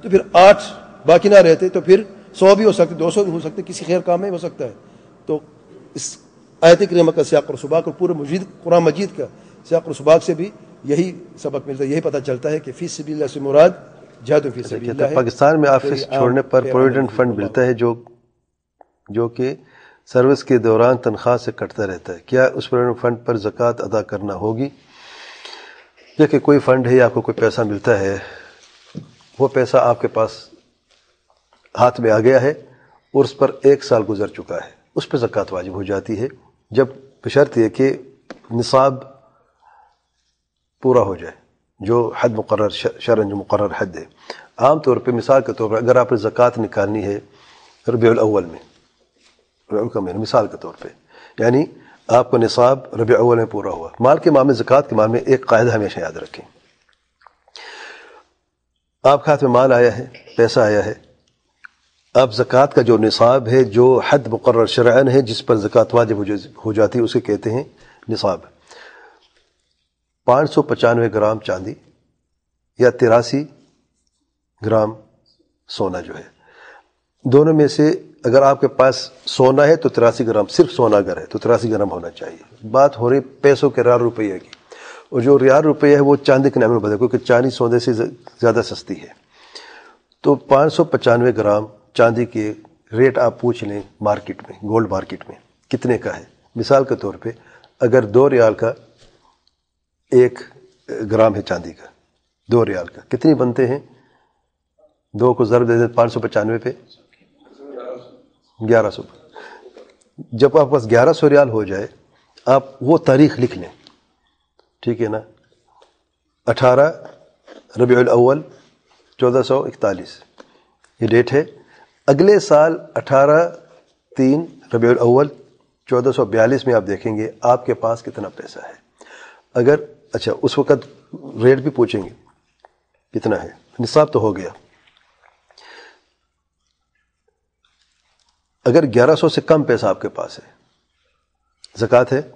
تو پھر 8 باقی نہ رہتے تو پھر 100 بھی ہو سکتے، 200 بھی ہو سکتے، کسی خیر کام میں ہو سکتا ہے. تو اس آیت کریمہ کا سیاق اور سباق اور پورے قرآن مجید کا سیاق اور سباق سے بھی یہی سبق ملتا ہے، یہی پتہ چلتا ہے کہ فی سبیل اللہ سے مراد جہاد فی سبیل اللہ ہے. پاکستان میں آفس چھوڑنے پر پروویڈنٹ فنڈ ملتا ہے جو کہ سروس کے دوران تنخواہ سے کٹتا رہتا ہے. کیا اس پروویڈنٹ فنڈ پر زکوٰۃ ادا کرنا ہوگی؟ دیکھیں کوئی فنڈ ہے یا آپ کو کوئی پیسہ ملتا ہے، وہ پیسہ آپ کے پاس ہاتھ میں آ گیا ہے اور اس پر 1 سال گزر چکا ہے، اس پہ زکوٰۃ واجب ہو جاتی ہے، جب بشرط یہ کہ نصاب پورا ہو جائے، جو حد مقرر شرعاً جو مقرر حد ہے. عام طور پہ مثال کے طور پر اگر آپ نے زکوٰۃ نکالنی ہے ربیع الاول میں، ربیع کا مہینہ مثال کے طور پہ، یعنی آپ کا نصاب ربیع اول میں پورا ہوا. مال کے معاملے زکوٰۃ کے معاملے ایک قاعدہ ہمیشہ یاد رکھیں، آپ کے ہاتھ میں مال آیا ہے، پیسہ آیا ہے، اب زکوٰۃ کا جو نصاب ہے، جو حد مقرر شرعاً ہے جس پر زکوٰۃ واجب ہو جاتی ہے، اسے کہتے ہیں نصاب. 595 گرام چاندی یا 83 گرام سونا جو ہے، دونوں میں سے اگر آپ کے پاس سونا ہے تو 83 گرام، صرف سونا اگر ہے تو 83 گرام ہونا چاہیے. بات ہو رہی پیسوں کے ریال روپیہ کی، اور جو ریال روپیہ ہے وہ چاندی کے نام میں بدل، کیونکہ چاندی سونے سے زیادہ سستی ہے. تو 595 گرام چاندی کے ریٹ آپ پوچھ لیں مارکیٹ میں، گولڈ مارکیٹ میں کتنے کا ہے. مثال کے طور پہ اگر 2 ریال کا 1 گرام ہے چاندی کا، 2 ریال کا کتنی بنتے ہیں؟ 2 کو ضرب دے دیں 595 پہ 1100. جب آپ پاس 1100 ریال ہو جائے، آپ وہ تاریخ لکھ لیں، ٹھیک ہے نا، 18 ربیع الاول 1441 یہ ڈیٹ ہے. اگلے سال 18/3 ربیع الاول 1442 میں آپ دیکھیں گے آپ کے پاس کتنا پیسہ ہے. اگر اچھا اس وقت ریٹ بھی پوچھیں گے کتنا ہے، نصاب تو ہو گیا. اگر 1100 سے کم پیسہ آپ کے پاس ہے، زکوٰۃ ہے؟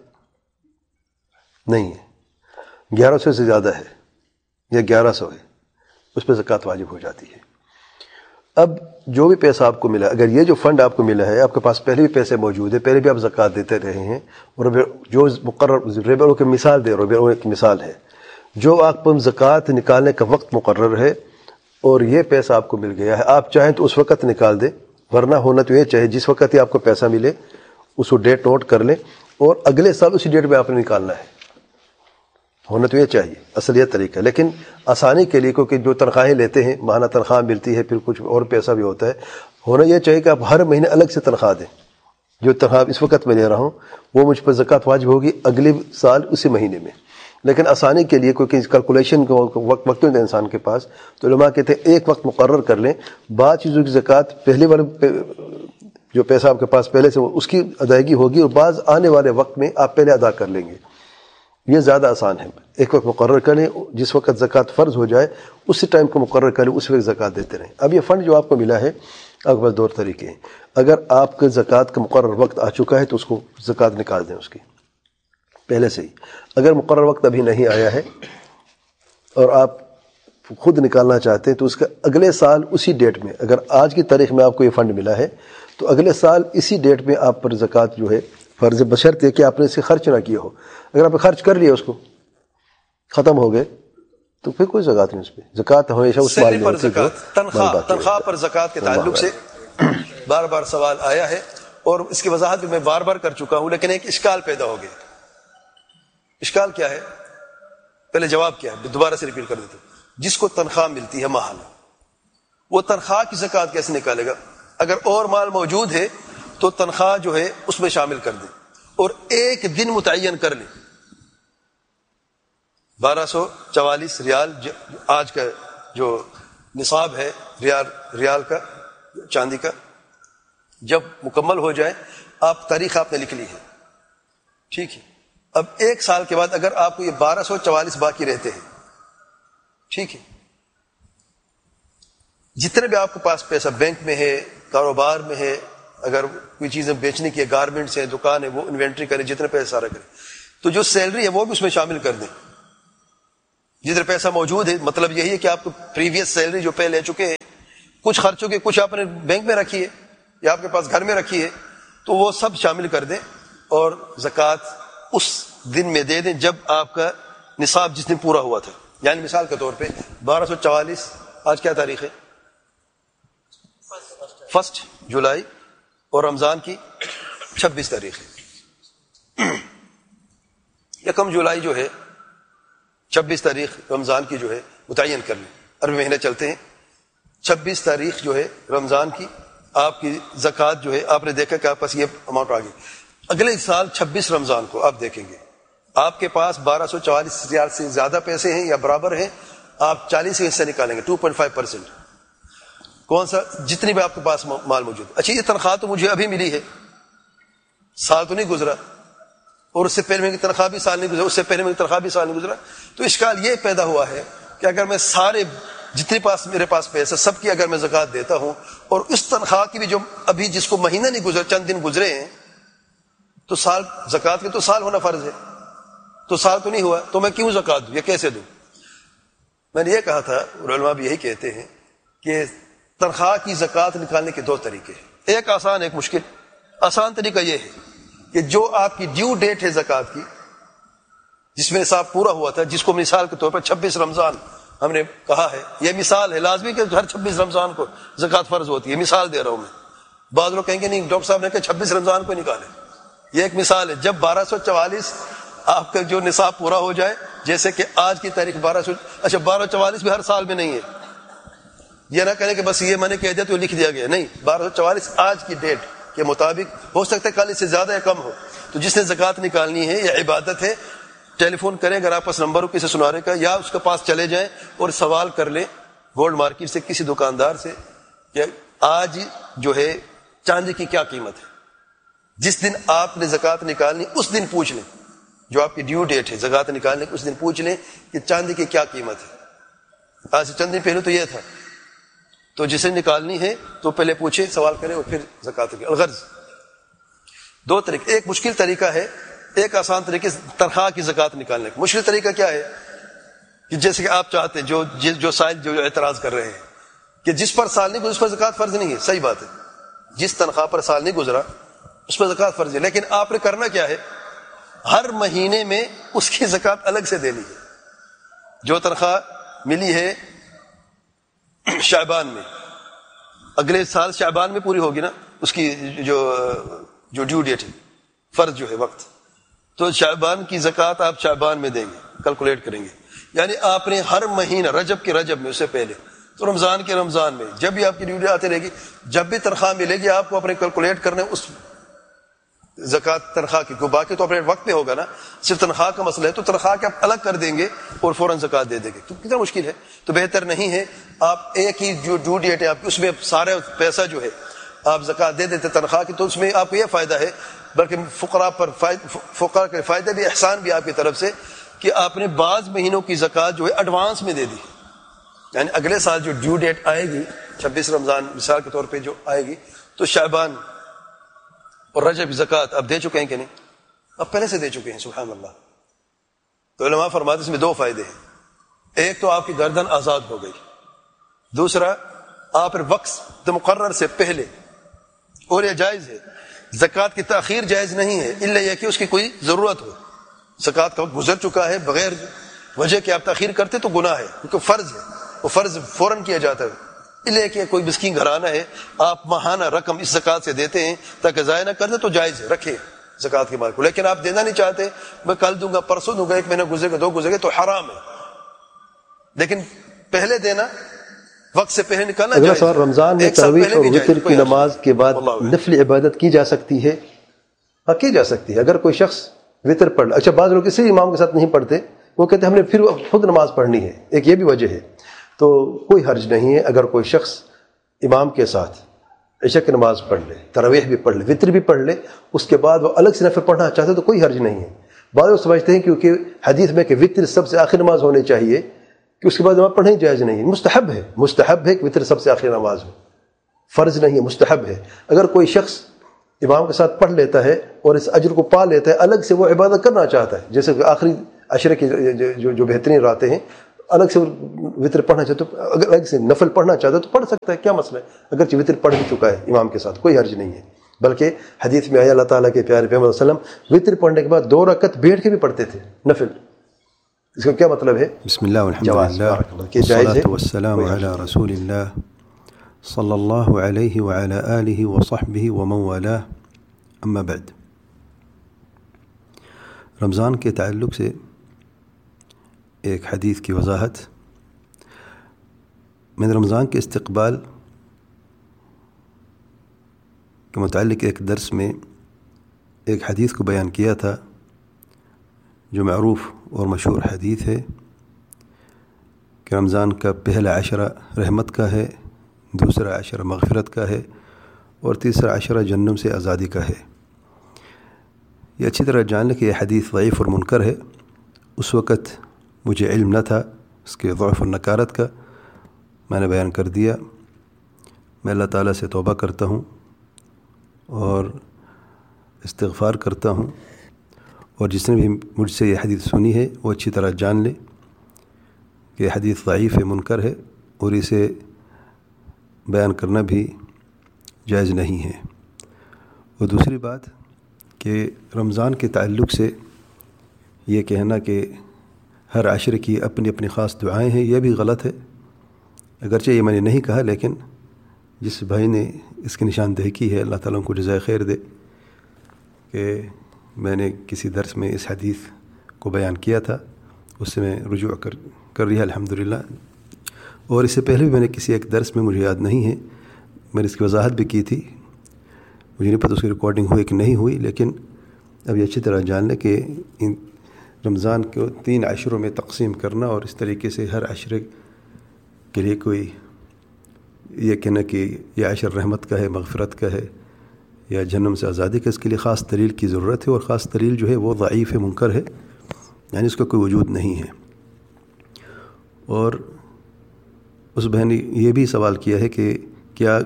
نہیں ہے. 1100 سے زیادہ ہے یا 1100 ہے، اس پہ زکوٰۃ واجب ہو جاتی ہے. اب جو بھی پیسہ آپ کو ملا، اگر یہ جو فنڈ آپ کو ملا ہے، آپ کے پاس پہلے بھی پیسے موجود ہیں، پہلے بھی آپ زکوٰۃ دیتے رہے ہیں، اور جو مقرر ربیع الاول کی مثال دے، ربیع الاول کی مثال ہے، جو آپ کو زکوٰۃ نکالنے کا وقت مقرر ہے اور یہ پیسہ آپ کو مل گیا ہے، آپ چاہیں تو اس وقت نکال دیں، ورنہ ہونا تو یہ چاہیے جس وقت ہی آپ کو پیسہ ملے اس کو ڈیٹ نوٹ کر لیں اور اگلے سال اسی ڈیٹ پہ آپ نے نکالنا ہے. ہونا تو یہ چاہیے، اصل یہ طریقہ. لیکن آسانی کے لیے، کیونکہ جو تنخواہیں لیتے ہیں، ماہانہ تنخواہ ملتی ہے، پھر کچھ اور پیسہ بھی ہوتا ہے، ہونا یہ چاہیے کہ آپ ہر مہینے الگ سے تنخواہ دیں. جو تنخواہ اس وقت میں لے رہا ہوں وہ مجھ پر زکوٰۃ واجب ہوگی اگلے سال اسی مہینے میں. لیکن آسانی کے لیے، کیونکہ اس کیلکولیشن کا وقت ہوتا ہے انسان کے پاس، تو علماء کہتے ہیں ایک وقت مقرر کر لیں. بعض چیزوں کی زکوٰۃ پہلے والے جو پیسہ آپ کے پاس پہلے سے اس کی ادائیگی ہوگی، اور بعض آنے والے وقت میں آپ پہلے ادا کر لیں گے. یہ زیادہ آسان ہے. ایک وقت مقرر کر لیں، جس وقت زکوٰۃ فرض ہو جائے اسی ٹائم کو مقرر کر لیں، اس وقت زکوٰۃ دیتے رہیں. اب یہ فنڈ جو آپ کو ملا ہے، آپ کے پاس 2 طریقے ہیں. اگر آپ کے زکوٰۃ کا مقرر وقت آ چکا ہے تو اس کو زکوٰۃ نکال دیں اس کی پہلے سے ہی. اگر مقرر وقت ابھی نہیں آیا ہے اور آپ خود نکالنا چاہتے ہیں تو اس کا اگلے سال اسی ڈیٹ میں، اگر آج کی تاریخ میں آپ کو یہ فنڈ ملا ہے تو اگلے سال اسی ڈیٹ میں آپ پر زکوٰۃ جو ہے فرض، بشرط ہے کہ آپ نے اسے خرچ نہ کیا ہو. اگر آپ نے خرچ کر لیا، اس کو ختم ہو گئے، تو پھر کوئی زکوٰۃ نہیں اس پہ. زکوٰۃ ہمیشہ اس مال میں ہوتی ہے. تنخواہ پر زکوٰۃ کے تعلق سے بار بار سوال آیا ہے اور اس کی وضاحت بھی میں بار بار کر چکا ہوں، لیکن ایک اشکال پیدا ہو گیا. اشکال کیا ہے؟ پہلے جواب کیا ہے، دوبارہ سے ریپیٹ کر دیتا ہوں. جس کو تنخواہ ملتی ہے ماہانہ، وہ تنخواہ کی زکوٰۃ کیسے نکالے گا؟ اگر اور مال موجود ہے تو تنخواہ جو ہے اس میں شامل کر دیں اور ایک دن متعین کر لیں. 1244 ریال آج کا جو نصاب ہے ریال کا چاندی کا، جب مکمل ہو جائے، آپ تاریخ آپ نے لکھ لی ہے، ٹھیک ہے. اب 1 سال کے بعد اگر آپ کو یہ 1244 باقی رہتے ہیں، ٹھیک ہے، جتنے بھی آپ کے پاس پیسہ بینک میں ہے، کاروبار میں ہے، اگر کوئی چیزیں بیچنے کی ہے، گارمنٹس ہیں، دکان ہے، وہ انوینٹری کریں، جتنے پیسہ سارا کریں، تو جو سیلری ہے وہ بھی اس میں شامل کر دیں. جتنے پیسہ موجود ہے، مطلب یہی ہے کہ آپ کو پریویس سیلری جو پہ لے چکے ہیں کچھ خرچوں کے کچھ آپ نے بینک میں رکھی ہے یا آپ کے پاس گھر میں رکھی ہے تو وہ سب شامل کر دیں اور زکوٰۃ اس دن میں دے دیں جب آپ کا نصاب جس دن پورا ہوا تھا. یعنی مثال کے طور پہ 1244 آج کیا تاریخ ہے؟ 1 جولائی اور رمضان کی 26 تاریخ ہے. 1 جولائی جو ہے 26 تاریخ رمضان کی جو ہے متعین کر لیں. عربی مہینے چلتے ہیں. 26 تاریخ جو ہے رمضان کی آپ کی زکوٰۃ جو ہے آپ نے دیکھا کہ آپ پاس یہ اماؤنٹ آ گئی. اگلے سال 26 رمضان کو آپ دیکھیں گے آپ کے پاس 1244 ریال سے زیادہ پیسے ہیں یا برابر ہیں, آپ 40 حصہ نکالیں گے 2.5%. کون سا؟ جتنی بھی آپ کے پاس مال موجود. اچھا یہ تنخواہ تو مجھے ابھی ملی ہے, سال تو نہیں گزرا, اور اس سے پہلے میری تنخواہ بھی سال نہیں گزرا, اس سے پہلے میری تنخواہ بھی سال نہیں گزرا. تو اشکال یہ پیدا ہوا ہے کہ اگر میں سارے جتنے میرے پاس پیسہ سب کی اگر میں زکوٰۃ دیتا ہوں اور اس تنخواہ کی بھی جو ابھی جس کو مہینہ نہیں گزرا چند دن گزرے ہیں تو سال زکوٰۃ کے تو سال ہونا فرض ہے, تو سال تو نہیں ہوا تو میں کیوں زکوٰۃ دوں یا کیسے دوں؟ میں نے یہ کہا تھا, علماء بھی یہی کہتے ہیں کہ تنخواہ کی زکوٰۃ نکالنے کے 2 طریقے ہیں, ایک آسان ایک مشکل. آسان طریقہ یہ ہے کہ جو آپ کی ڈیو ڈیٹ ہے زکوٰۃ کی جس میں نصاب پورا ہوا تھا, جس کو مثال کے طور پر 26 رمضان ہم نے کہا ہے, یہ مثال ہے, لازمی کہ ہر 26 رمضان کو زکوٰۃ فرض ہوتی ہے, مثال دے رہا ہوں میں. بعض لوگ کہیں گے نہیں ڈاکٹر صاحب نے کہا 26 رمضان کو نکالے, یہ ایک مثال ہے. جب 1244 آپ کا جو نصاب پورا ہو جائے, جیسے کہ آج کی تاریخ 1244 بھی ہر سال میں نہیں ہے, یہ نہ کہنے کہ بس یہ میں نے کہہ دیا تو لکھ دیا گیا, نہیں, 1244 آج کی ڈیٹ کے مطابق, ہو سکتا ہے کل اس سے زیادہ یا کم ہو. تو جس نے زکوٰۃ نکالنی ہے یا عبادت ہے, ٹیلی فون کریں اگر آپ پاس نمبر ہو کسی سنارے کا, یا اس کے پاس چلے جائیں اور سوال کر لیں گولڈ مارکیٹ سے کسی دکاندار سے کہ آج جو ہے چاندی کی کیا قیمت ہے. جس دن آپ نے زکوٰۃ نکالنی اس دن پوچھ لیں, جو آپ کی ڈیو ڈیٹ ہے زکوٰۃ نکالنے کی اس دن پوچھ لیں کہ چاندی کی کیا قیمت ہے. آج سے چند دن پہلے تو یہ تھا, تو جسے نکالنی ہے تو پہلے پوچھے, سوال کرے اور پھر زکوٰۃ کی. الغرض 2 طریقے, ایک مشکل طریقہ ہے, ایک آسان طریقے تنخواہ کی زکوٰۃ نکالنے کا. مشکل طریقہ کیا ہے کہ جیسے کہ آپ چاہتے ہیں, جو سائل جو اعتراض کر رہے ہیں کہ جس پر سال نہیں گزرا اس پر زکوٰۃ فرض نہیں ہے. صحیح بات ہے, جس تنخواہ پر سال نہیں گزرا اس پر زکوٰۃ فرض ہے, لیکن آپ نے کرنا کیا ہے, ہر مہینے میں اس کی زکوٰۃ الگ سے دینی ہے. جو تنخواہ ملی ہے شعبان میں, اگلے سال شعبان میں پوری ہوگی نا اس کی جو ڈیو ڈیٹ ہے, فرض جو ہے وقت, تو شعبان کی زکوٰۃ آپ شعبان میں دیں گے, کیلکولیٹ کریں گے. یعنی آپ نے ہر مہینہ رجب کے رجب میں, اس سے پہلے تو رمضان کے رمضان میں, جب بھی آپ کی ڈیو ڈیٹ آتی رہے گی, جب بھی تنخواہ ملے گی آپ کو اپنے کیلکولیٹ کرنے اس زکوٰۃ تنخواہ کی, کو باقی تو اپنے وقت پہ ہوگا نا, صرف تنخواہ کا مسئلہ ہے تو تنخواہ کے آپ الگ کر دیں گے اور فوراً زکوٰۃ دے دیں گے. تو کتنا مشکل ہے, تو بہتر نہیں ہے آپ ایک ہی جو ڈیو ڈیٹ ہے آپ کی اس میں سارا پیسہ جو ہے آپ زکوٰۃ دے دیتے تنخواہ کی, تو اس میں آپ کو یہ فائدہ ہے, بلکہ فقراء کے فائدے بھی, احسان بھی آپ کی طرف سے کہ آپ نے بعض مہینوں کی زکوٰۃ جو ہے ایڈوانس میں دے دی. یعنی اگلے سال جو ڈیو ڈیٹ آئے گی 26 رمضان مثال کے طور پہ جو آئے گی, تو شعبان اور رجب زکوٰۃ اب دے چکے ہیں کہ نہیں؟ اب پہلے سے دے چکے ہیں, سبحان اللہ. تو علماء فرماتے ہیں اس میں 2 فائدے ہیں. ایک تو آپ کی گردن آزاد ہو گئی, دوسرا آپ وقت مقرر سے پہلے, اور یہ جائز ہے, زکوٰۃ کی تاخیر جائز نہیں ہے الا یہ کہ اس کی کوئی ضرورت ہو. زکوٰۃ کا وقت گزر چکا ہے, بغیر وجہ کہ آپ تاخیر کرتے تو گناہ ہے, کیونکہ فرض ہے, وہ فرض فوراً کیا جاتا ہے. لے کے کوئی مسکین گھرانہ ہے, آپ ماہانہ رقم اس زکوٰۃ سے دیتے ہیں تاکہ ضائع نہ کر دیں, تو جائز ہے, رکھے زکوٰۃ کے مال کو. لیکن آپ دینا نہیں چاہتے, میں کل دوں گا, پرسوں دوں گا, 1 مہینہ گزرے گا, 2 گزرے گا, تو حرام ہے. لیکن پہلے دینا, وقت سے پہلے نکالنا اگلا سوال, رمضان میں تراویح اور وتر کی نماز کے بعد نفل عبادت کی جا سکتی ہے؟ ہاں کی جا سکتی ہے. اگر کوئی شخص وتر پڑھ, اچھا بعض لوگ کسی امام کے ساتھ نہیں پڑھتے, وہ کہتے ہیں ہم نے پھر خود نماز پڑھنی ہے, ایک یہ بھی وجہ ہے. تو کوئی حرج نہیں ہے اگر کوئی شخص امام کے ساتھ عشاء کی نماز پڑھ لے, تراویح بھی پڑھ لے, وتر بھی پڑھ لے, اس کے بعد وہ الگ سے نفل پڑھنا چاہتے تو کوئی حرج نہیں ہے. بعض لوگ سمجھتے ہیں کیونکہ حدیث میں کہ وتر سب سے آخری نماز ہونی چاہیے کہ اس کے بعد نماز پڑھنا ہی جائز نہیں ہے. مستحب ہے کہ وتر سب سے آخری نماز ہو, فرض نہیں ہے, مستحب ہے. اگر کوئی شخص امام کے ساتھ پڑھ لیتا ہے اور اس اجر کو پا لیتا ہے, الگ سے وہ عبادت کرنا چاہتا ہے, جیسے کہ آخری عشرے کی جو بہترین راتیں ہیں, الگ سے وطر پڑھنا چاہتے تو اگر الگ سے نفل پڑھنا چاہتے تو پڑھ سکتا ہے، کیا مسئلہ ہے؟ اگرچہ وطر پڑھ بھی چکا ہے امام کے ساتھ، کوئی حرج نہیں ہے. بلکہ حدیث میں آیا اللہ تعالیٰ کے پیارے پیغمبر صلی اللہ علیہ وسلم وطر پڑھنے کے بعد 2 رکعت بیٹھ کے بھی پڑھتے تھے نفل. اس کا کیا مطلب ہے؟ بسم اللہ والحمدللہ والصلاة والسلام علی رسول اللہ صلی اللہ علیہ وعلی آلہ وصحبہ ومن والاه. اما بعد، رمضان کے تعلق سے ایک حدیث کی وضاحت. میں نے رمضان کے استقبال کے متعلق ایک درس میں ایک حدیث کو بیان کیا تھا جو معروف اور مشہور حدیث ہے کہ رمضان کا پہلا عشرہ رحمت کا ہے، دوسرا عشرہ مغفرت کا ہے، اور تیسرا عشرہ جہنم سے آزادی کا ہے. یہ اچھی طرح جان لیں کہ یہ حدیث ضعیف اور منکر ہے. اس وقت مجھے علم نہ تھا اس کے ضعف اور نکارت کا، میں نے بیان کر دیا. میں اللہ تعالیٰ سے توبہ کرتا ہوں اور استغفار کرتا ہوں، اور جس نے بھی مجھ سے یہ حدیث سنی ہے وہ اچھی طرح جان لے کہ یہ حدیث ضعیف ہے، منکر ہے، اور اسے بیان کرنا بھی جائز نہیں ہے. اور دوسری بات کہ رمضان کے تعلق سے یہ کہنا کہ ہر عشرے کی اپنی اپنی خاص دعائیں ہیں، یہ بھی غلط ہے. اگرچہ یہ میں نے نہیں کہا، لیکن جس بھائی نے اس کی نشاندہی کی ہے اللہ تعالیٰ کو جزائے خیر دے کہ میں نے کسی درس میں اس حدیث کو بیان کیا تھا، اس سے میں رجوع کر رہا الحمدللہ. اور اس سے پہلے بھی میں نے کسی ایک درس میں، مجھے یاد نہیں ہے، میں نے اس کی وضاحت بھی کی تھی. مجھے نہیں پتہ اس کی ریکارڈنگ ہوئی کہ نہیں ہوئی، لیکن اب یہ اچھی طرح جان لیں کہ ان رمضان کو 3 عشروں میں تقسیم کرنا اور اس طریقے سے ہر عشرے کے لیے کوئی یہ کہنا کہ یہ عشر رحمت کا ہے، مغفرت کا ہے یا جہنم سے آزادی کا، اس کے لیے خاص دلیل کی ضرورت ہے. اور خاص دلیل جو ہے وہ ضعیف ہے، منکر ہے، یعنی اس کا کوئی وجود نہیں ہے. اور اس بہن نے یہ بھی سوال کیا ہے کہ کیا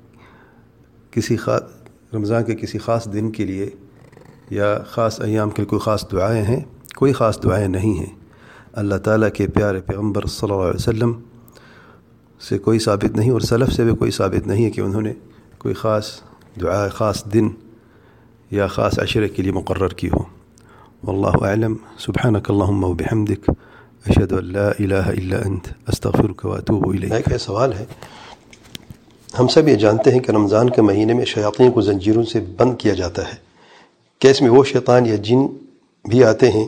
کسی رمضان کے کسی خاص دن کے لیے یا خاص ایام کے لیے کوئی خاص دعائیں ہیں؟ کوئی خاص دعائیں نہیں ہیں. اللہ تعالیٰ کے پیارے پیغمبر صلی اللہ علیہ وسلم سے کوئی ثابت نہیں، اور سلف سے بھی کوئی ثابت نہیں ہے کہ انہوں نے کوئی خاص دعا خاص دن یا خاص عشرے کے لیے مقرر کی ہو. واللہ اعلم. سبحانک اللہم و بحمدک، اشہد ان لا الہ الا انت، استغفرک و اتوب الیک. ایک سوال ہے، ہم سب یہ جانتے ہیں کہ رمضان کے مہینے میں شیاطین کو زنجیروں سے بند کیا جاتا ہے. کیا اس میں وہ شیطان یا جن بھی آتے ہیں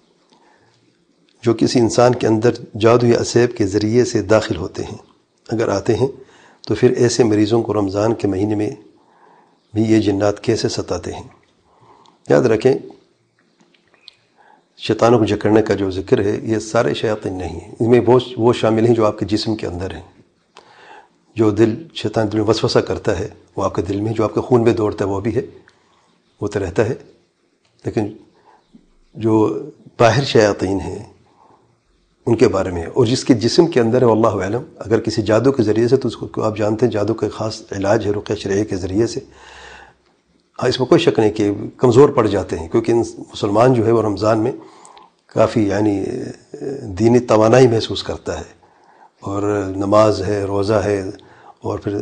جو کسی انسان کے اندر جادو یا عصیب کے ذریعے سے داخل ہوتے ہیں؟ اگر آتے ہیں تو پھر ایسے مریضوں کو رمضان کے مہینے میں بھی یہ جنات کیسے ستاتے ہیں؟ یاد رکھیں، شیطانوں کو جکڑنے کا جو ذکر ہے یہ سارے شیاطین نہیں ہیں، اس میں وہ شامل ہیں جو آپ کے جسم کے اندر ہیں. جو شیطان دل میں وسوسہ کرتا ہے وہ آپ کے دل میں، جو آپ کے خون میں دوڑتا ہے وہ بھی ہے، وہ تو رہتا ہے. لیکن جو باہر شیاطین ہیں ان کے بارے میں، اور جس کے جسم کے اندر ہے واللہ اعلم، اگر کسی جادو کے ذریعے سے، تو اس کو آپ جانتے ہیں جادو کا خاص علاج ہے رقیہ شرعیہ کے ذریعے سے. اس میں کوئی شک نہیں کہ کمزور پڑ جاتے ہیں، کیونکہ مسلمان جو ہے وہ رمضان میں کافی یعنی دینی توانائی محسوس کرتا ہے، اور نماز ہے، روزہ ہے، اور پھر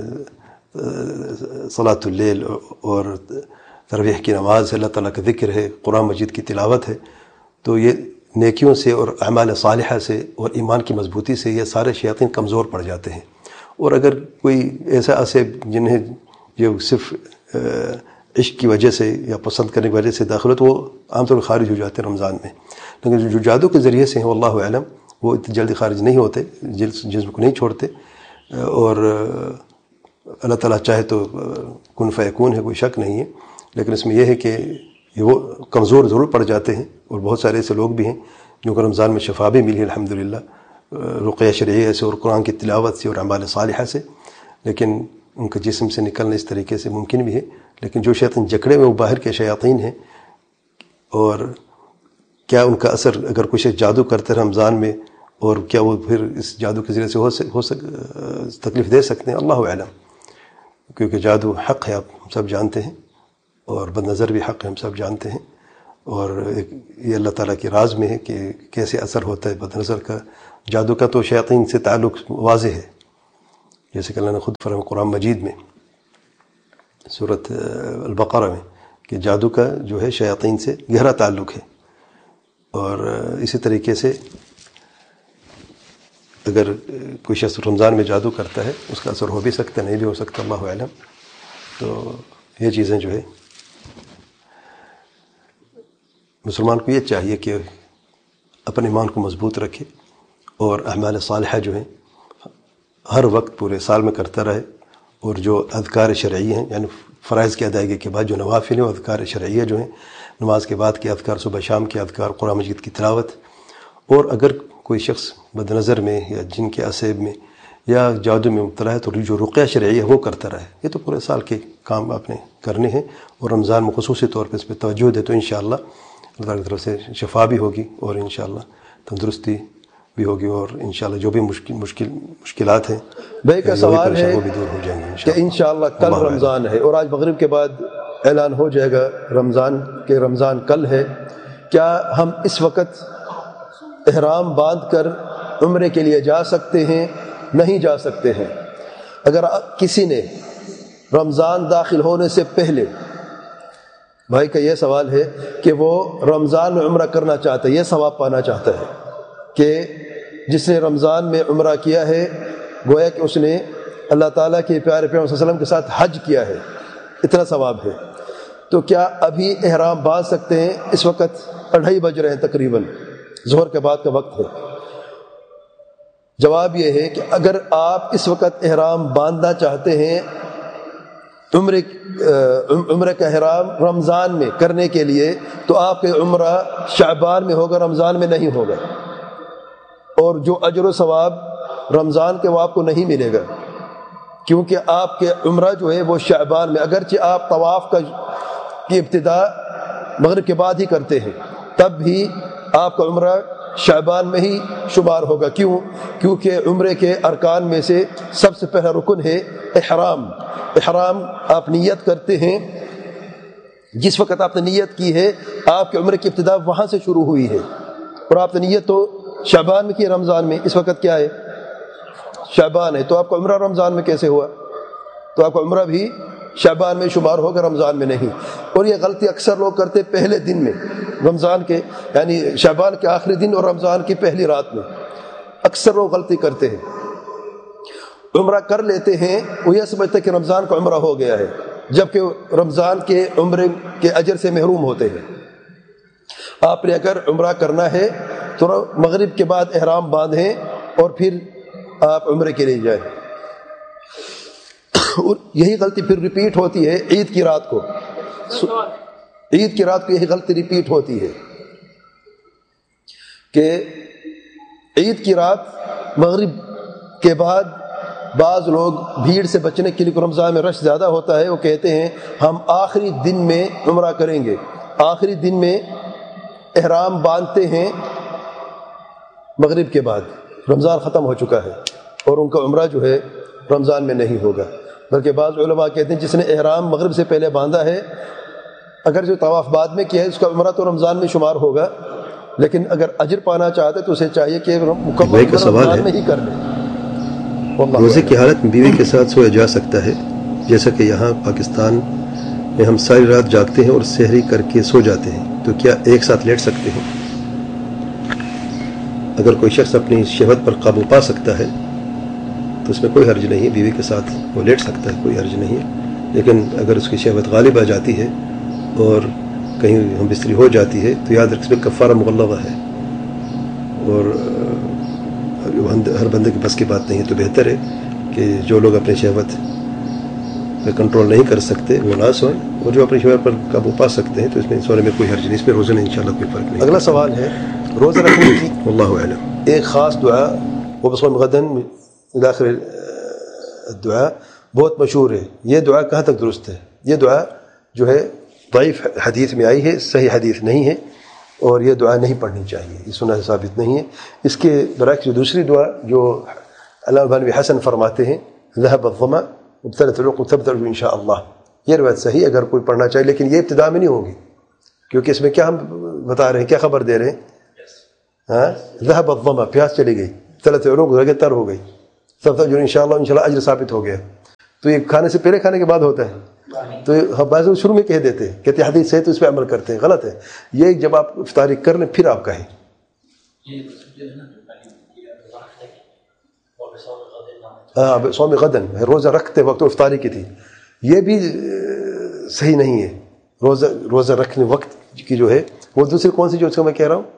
صلاۃ اللیل اور تراویح کی نماز ہے، اللہ تعالیٰ کا ذکر ہے، قرآن مجید کی تلاوت ہے. تو یہ نیکیوں سے اور اعمال صالحہ سے اور ایمان کی مضبوطی سے یہ سارے شیاطین کمزور پڑ جاتے ہیں. اور اگر کوئی ایسا عصیب جنہیں جو صرف عشق کی وجہ سے یا پسند کرنے کی وجہ سے داخل ہو تو وہ عام طور پر خارج ہو جاتے ہیں رمضان میں. لیکن جو جادو کے ذریعے سے ہیں واللہ اعلم وہ اتنی جلدی خارج نہیں ہوتے، جسم کو نہیں چھوڑتے، اور اللہ تعالیٰ چاہے تو کن فیکون ہے، کوئی شک نہیں ہے. لیکن اس میں یہ ہے کہ وہ کمزور ضرور پڑ جاتے ہیں، اور بہت سارے ایسے لوگ بھی ہیں جو کہ رمضان میں شفا بھی ملی الحمدللہ رقیہ شرعیہ سے اور قرآن کی تلاوت سے اور اعمال صالحہ سے، لیکن ان کے جسم سے نکلنا اس طریقے سے ممکن بھی ہے. لیکن جو شیطان جکڑے ہوئے وہ باہر کے شیاطین ہیں، اور کیا ان کا اثر اگر کچھ جادو کرتے رمضان میں، اور کیا وہ پھر اس جادو کے ذریعے سے تکلیف دے سکتے ہیں، اللہ اعلم. کیونکہ جادو حق ہے، آپ سب جانتے ہیں، اور بد نظر بھی حق ہے، ہم سب جانتے ہیں. اور یہ اللہ تعالیٰ کے راز میں ہے کہ کیسے اثر ہوتا ہے بد نظر کا جادو کا تو شیاطین سے تعلق واضح ہے، جیسے کہ اللہ نے خود فرمایا قرآن مجید میں سورۃ البقرہ میں کہ جادو کا جو ہے شیاطین سے گہرا تعلق ہے. اور اسی طریقے سے اگر کوئی شخص رمضان میں جادو کرتا ہے اس کا اثر ہو بھی سکتا ہے، نہیں بھی ہو سکتا، اللہ اعلم. تو یہ چیزیں جو ہے مسلمان کو یہ چاہیے کہ اپنے ایمان کو مضبوط رکھے اور اعمال صالحہ جو ہیں ہر وقت پورے سال میں کرتا رہے، اور جو اذکار شرعی ہیں یعنی فرائض کی ادائیگی کے بعد جو نوافل ہیں، اذکار شرعیہ جو ہیں نماز کے بعد کے اذکار، صبح شام کے اذکار، قرآن مجید کی تلاوت. اور اگر کوئی شخص بد نظر میں یا جن کے عصیب میں یا جادو میں مبتلا ہے تو جو رقیہ شرعی ہے وہ کرتا رہے. یہ تو پورے سال کے کام آپ نے کرنے ہیں، اور رمضان میں خصوصی طور پہ اس پہ توجہ دے تو انشاءاللہ اللہ تعالیٰ کی طرف سے شفا بھی ہوگی، اور انشاءاللہ تندرستی بھی ہوگی، اور انشاءاللہ جو بھی مشکلات ہیں بھائی کا سوال ہے وہ بھی دور ہو جائیں گے کہ انشاءاللہ کل رمضان ہے اور آج مغرب کے بعد اعلان ہو جائے گا رمضان کل ہے. کیا ہم اس وقت احرام باندھ کر عمرے کے لیے جا سکتے ہیں؟ نہیں جا سکتے ہیں. اگر کسی نے رمضان داخل ہونے سے پہلے، بھائی کا یہ سوال ہے کہ وہ رمضان میں عمرہ کرنا چاہتا ہے، یہ ثواب پانا چاہتا ہے کہ جس نے رمضان میں عمرہ کیا ہے گویا کہ اس نے اللہ تعالیٰ کے پیارے پیغمبر صلی اللہ علیہ وسلم کے ساتھ حج کیا ہے، اتنا ثواب ہے. تو کیا ابھی احرام باندھ سکتے ہیں؟ اس وقت 2:30 بج رہے ہیں، تقریباً ظہر کے بعد کا وقت ہے. جواب یہ ہے کہ اگر آپ اس وقت احرام باندھنا چاہتے ہیں عمرے کا احرام رمضان میں کرنے کے لیے، تو آپ کے عمرہ شعبان میں ہوگا، رمضان میں نہیں ہوگا. اور جو اجر و ثواب رمضان کے وہ آپ کو نہیں ملے گا، کیونکہ آپ کے عمرہ جو ہے وہ شعبان میں، اگرچہ آپ طواف کی ابتدا مغرب کے بعد ہی کرتے ہیں تب بھی آپ کا عمرہ شعبان میں ہی شمار ہوگا. کیونکہ عمرے کے ارکان میں سے سب سے پہلا رکن ہے احرام. آپ نیت کرتے ہیں، جس وقت آپ نے نیت کی ہے آپ کے عمرے کی ابتدا وہاں سے شروع ہوئی ہے، اور آپ نے نیت تو شعبان میں کی، رمضان میں. اس وقت کیا ہے؟ شعبان ہے. تو آپ کا عمرہ رمضان میں کیسے ہوا؟ تو آپ کا عمرہ بھی شعبان میں شمار ہوگا، رمضان میں نہیں. اور یہ غلطی اکثر لوگ کرتے پہلے دن میں، رمضان کے یعنی شعبان کے آخری دن اور رمضان کی پہلی رات میں اکثر لوگ غلطی کرتے ہیں. عمرہ کر لیتے ہیں، وہ یہ سمجھتے کہ رمضان کا عمرہ ہو گیا ہے، جبکہ رمضان کے عمرے کے اجر سے محروم ہوتے ہیں. آپ نے اگر عمرہ کرنا ہے تو مغرب کے بعد احرام باندھیں اور پھر آپ عمرے کے لیے جائیں. اور یہی غلطی پھر ریپیٹ ہوتی ہے عید کی رات کو. یہی غلطی ریپیٹ ہوتی ہے کہ عید کی رات مغرب کے بعد بعض لوگ بھیڑ سے بچنے کے لیے، رمضان میں رش زیادہ ہوتا ہے، وہ کہتے ہیں ہم آخری دن میں عمرہ کریں گے. آخری دن میں احرام باندھتے ہیں مغرب کے بعد، رمضان ختم ہو چکا ہے اور ان کا عمرہ جو ہے رمضان میں نہیں ہوگا. بلکہ بعض علماء کہتے ہیں جس نے احرام مغرب سے پہلے باندھا ہے، اگر جو طواف بعد میں کیا ہے اس کا عمرہ تو رمضان میں شمار ہوگا، لیکن اگر اجر پانا چاہتے تو اسے چاہیے کہ مکمل رمضان میں ہی کر لیں. روزے کی حالت میں بیوی کے ساتھ سویا جا سکتا ہے؟ جیسا کہ یہاں پاکستان میں ہم ساری رات جاگتے ہیں اور سحری کر کے سو جاتے ہیں، تو کیا ایک ساتھ لیٹ سکتے ہیں؟ اگر کوئی شخص اپنی شہوت پر قابو پا سکتا ہے تو اس میں کوئی حرج نہیں ہے، بیوی کے ساتھ وہ لیٹ سکتا ہے، کوئی حرج نہیں ہے. لیکن اگر اس کی شہوت غالب آ جاتی ہے اور کہیں ہم بستری ہو جاتی ہے تو یاد رکھ اس میں کفارہ مغلظہ ہے، اور ہر بندے کے بس کی بات نہیں ہے. تو بہتر ہے کہ جو لوگ اپنی شہوت پہ کنٹرول نہیں کر سکتے وہ نہ سوئیں، اور جو اپنی شہوت پر قابو پا سکتے ہیں تو اس میں سونے میں کوئی حرج نہیں، اس میں روزے میں انشاءاللہ کوئی فرق نہیں. اگلا سوال ہے روزہ رکھنے کی واللہ اعلم ایک خاص دعا، وہ بصوم غدن آخر الدعاء بہت مشہور ہے. یہ دعا کہاں تک درست ہے؟ یہ دعا جو ہے ضعیف حدیث میں آئی ہے، صحیح حدیث نہیں ہے، اور یہ دعا نہیں پڑھنی چاہیے، یہ سنت ثابت نہیں ہے. اس کے برعکس جو دوسری دعا جو علامہ بن حسن فرماتے ہیں ذهب الظمأ وابتلت العروق تبتلع ان شاء اللہ، یہ روایت صحیح اگر کوئی پڑھنا چاہے، لیکن یہ ابتدا میں نہیں ہوگی، کیونکہ اس میں کیا ہم بتا رہے ہیں، کیا خبر دے رہے ہیں؟ ذهب الظمأ، پیاس چلی گئی. 3 عروق گزر گئے, تر ہو گئی, سب تک جو انشاءاللہ اجر ثابت ہو گیا. تو یہ کھانے سے پہلے کھانے کے بعد ہوتا ہے. تو بعض شروع میں کہہ دیتے ہیں, کہتے ہیں حدیث ہے تو اس پہ عمل کرتے ہیں, غلط ہے. یہ جب آپ افطاری کر لیں پھر آپ کہیں. ہاں صوم غدن, روزہ رکھتے وقت افطاری کی تھی, یہ بھی صحیح نہیں ہے. روزہ رکھنے وقت کی جو ہے وہ دوسری کون سی جو اس کا میں کہہ رہا ہوں,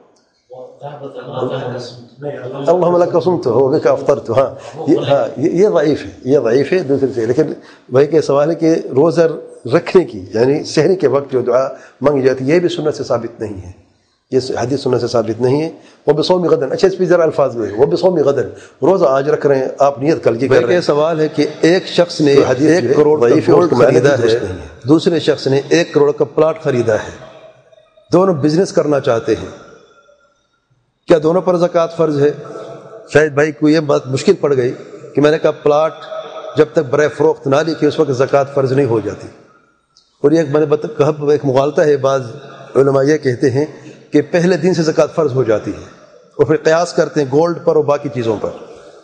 اللہم لک صمت و بک افطرت. ہاں یہ ضعیف ہے, یہ ضعیف ہے دوسرے سے. لیکن بھائی کہ سوال ہے کہ روزہ رکھنے کی یعنی سحری کے وقت جو دعا مانگی جاتی ہے یہ بھی سنت سے ثابت نہیں ہے, یہ حدیث سنت سے ثابت نہیں ہے. وہ بصوم غدن, اچھا اس پہ ذرا الفاظ ہوئے, وہ بصوم غدن, روزہ آج رکھ رہے ہیں آپ, نیت کل کی کر رہے ہیں. سوال ہے کہ ایک شخص نے 1 کروڑ گولڈ خریدا ہے, دوسرے شخص نے 1 کروڑ کا پلاٹ خریدا ہے, دونوں بزنس کرنا چاہتے ہیں, کیا دونوں پر زکوٰۃ فرض ہے؟ شاید بھائی کو یہ بات مشکل پڑ گئی کہ میں نے کہا پلاٹ جب تک برائے فروخت نہ لکھے اس وقت زکوٰۃ فرض نہیں ہو جاتی. اور یہ میں نے کہا ایک مغالطہ ہے, بعض علماء یہ کہتے ہیں کہ پہلے دن سے زکوٰۃ فرض ہو جاتی ہے اور پھر قیاس کرتے ہیں گولڈ پر اور باقی چیزوں پر.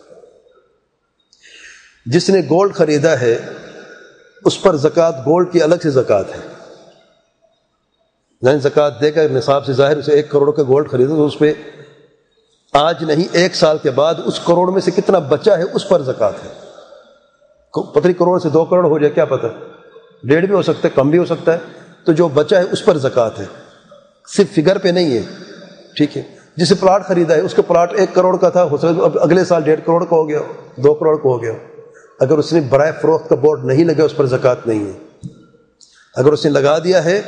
جس نے گولڈ خریدا ہے اس پر زکوٰۃ گولڈ کی الگ سے زکوٰۃ ہے, یعنی زکوٰۃ دے کر نصاب سے ظاہر اسے 1 کروڑ کا گولڈ خریدا تو اس پہ آج نہیں 1 سال کے بعد اس کروڑ میں سے کتنا بچا ہے اس پر زکوٰۃ ہے. پتہ نہیں کروڑ سے 2 کروڑ ہو جائے, کیا پتہ, 1.5 بھی ہو سکتا ہے, کم بھی ہو سکتا ہے. تو جو بچا ہے اس پر زکوٰۃ ہے, صرف فگر پہ نہیں ہے. ٹھیک ہے, جسے پلاٹ خریدا ہے اس کا پلاٹ 1 کروڑ کا تھا, ہو سکتا ہے اگلے سال 1.5 کروڑ کا ہو گیا, 2 کروڑ کا ہو گیا. اگر اس نے برائے فروخت کا بورڈ نہیں لگا اس پر زکوٰۃ نہیں ہے. اگر اس نے لگا دیا ہے,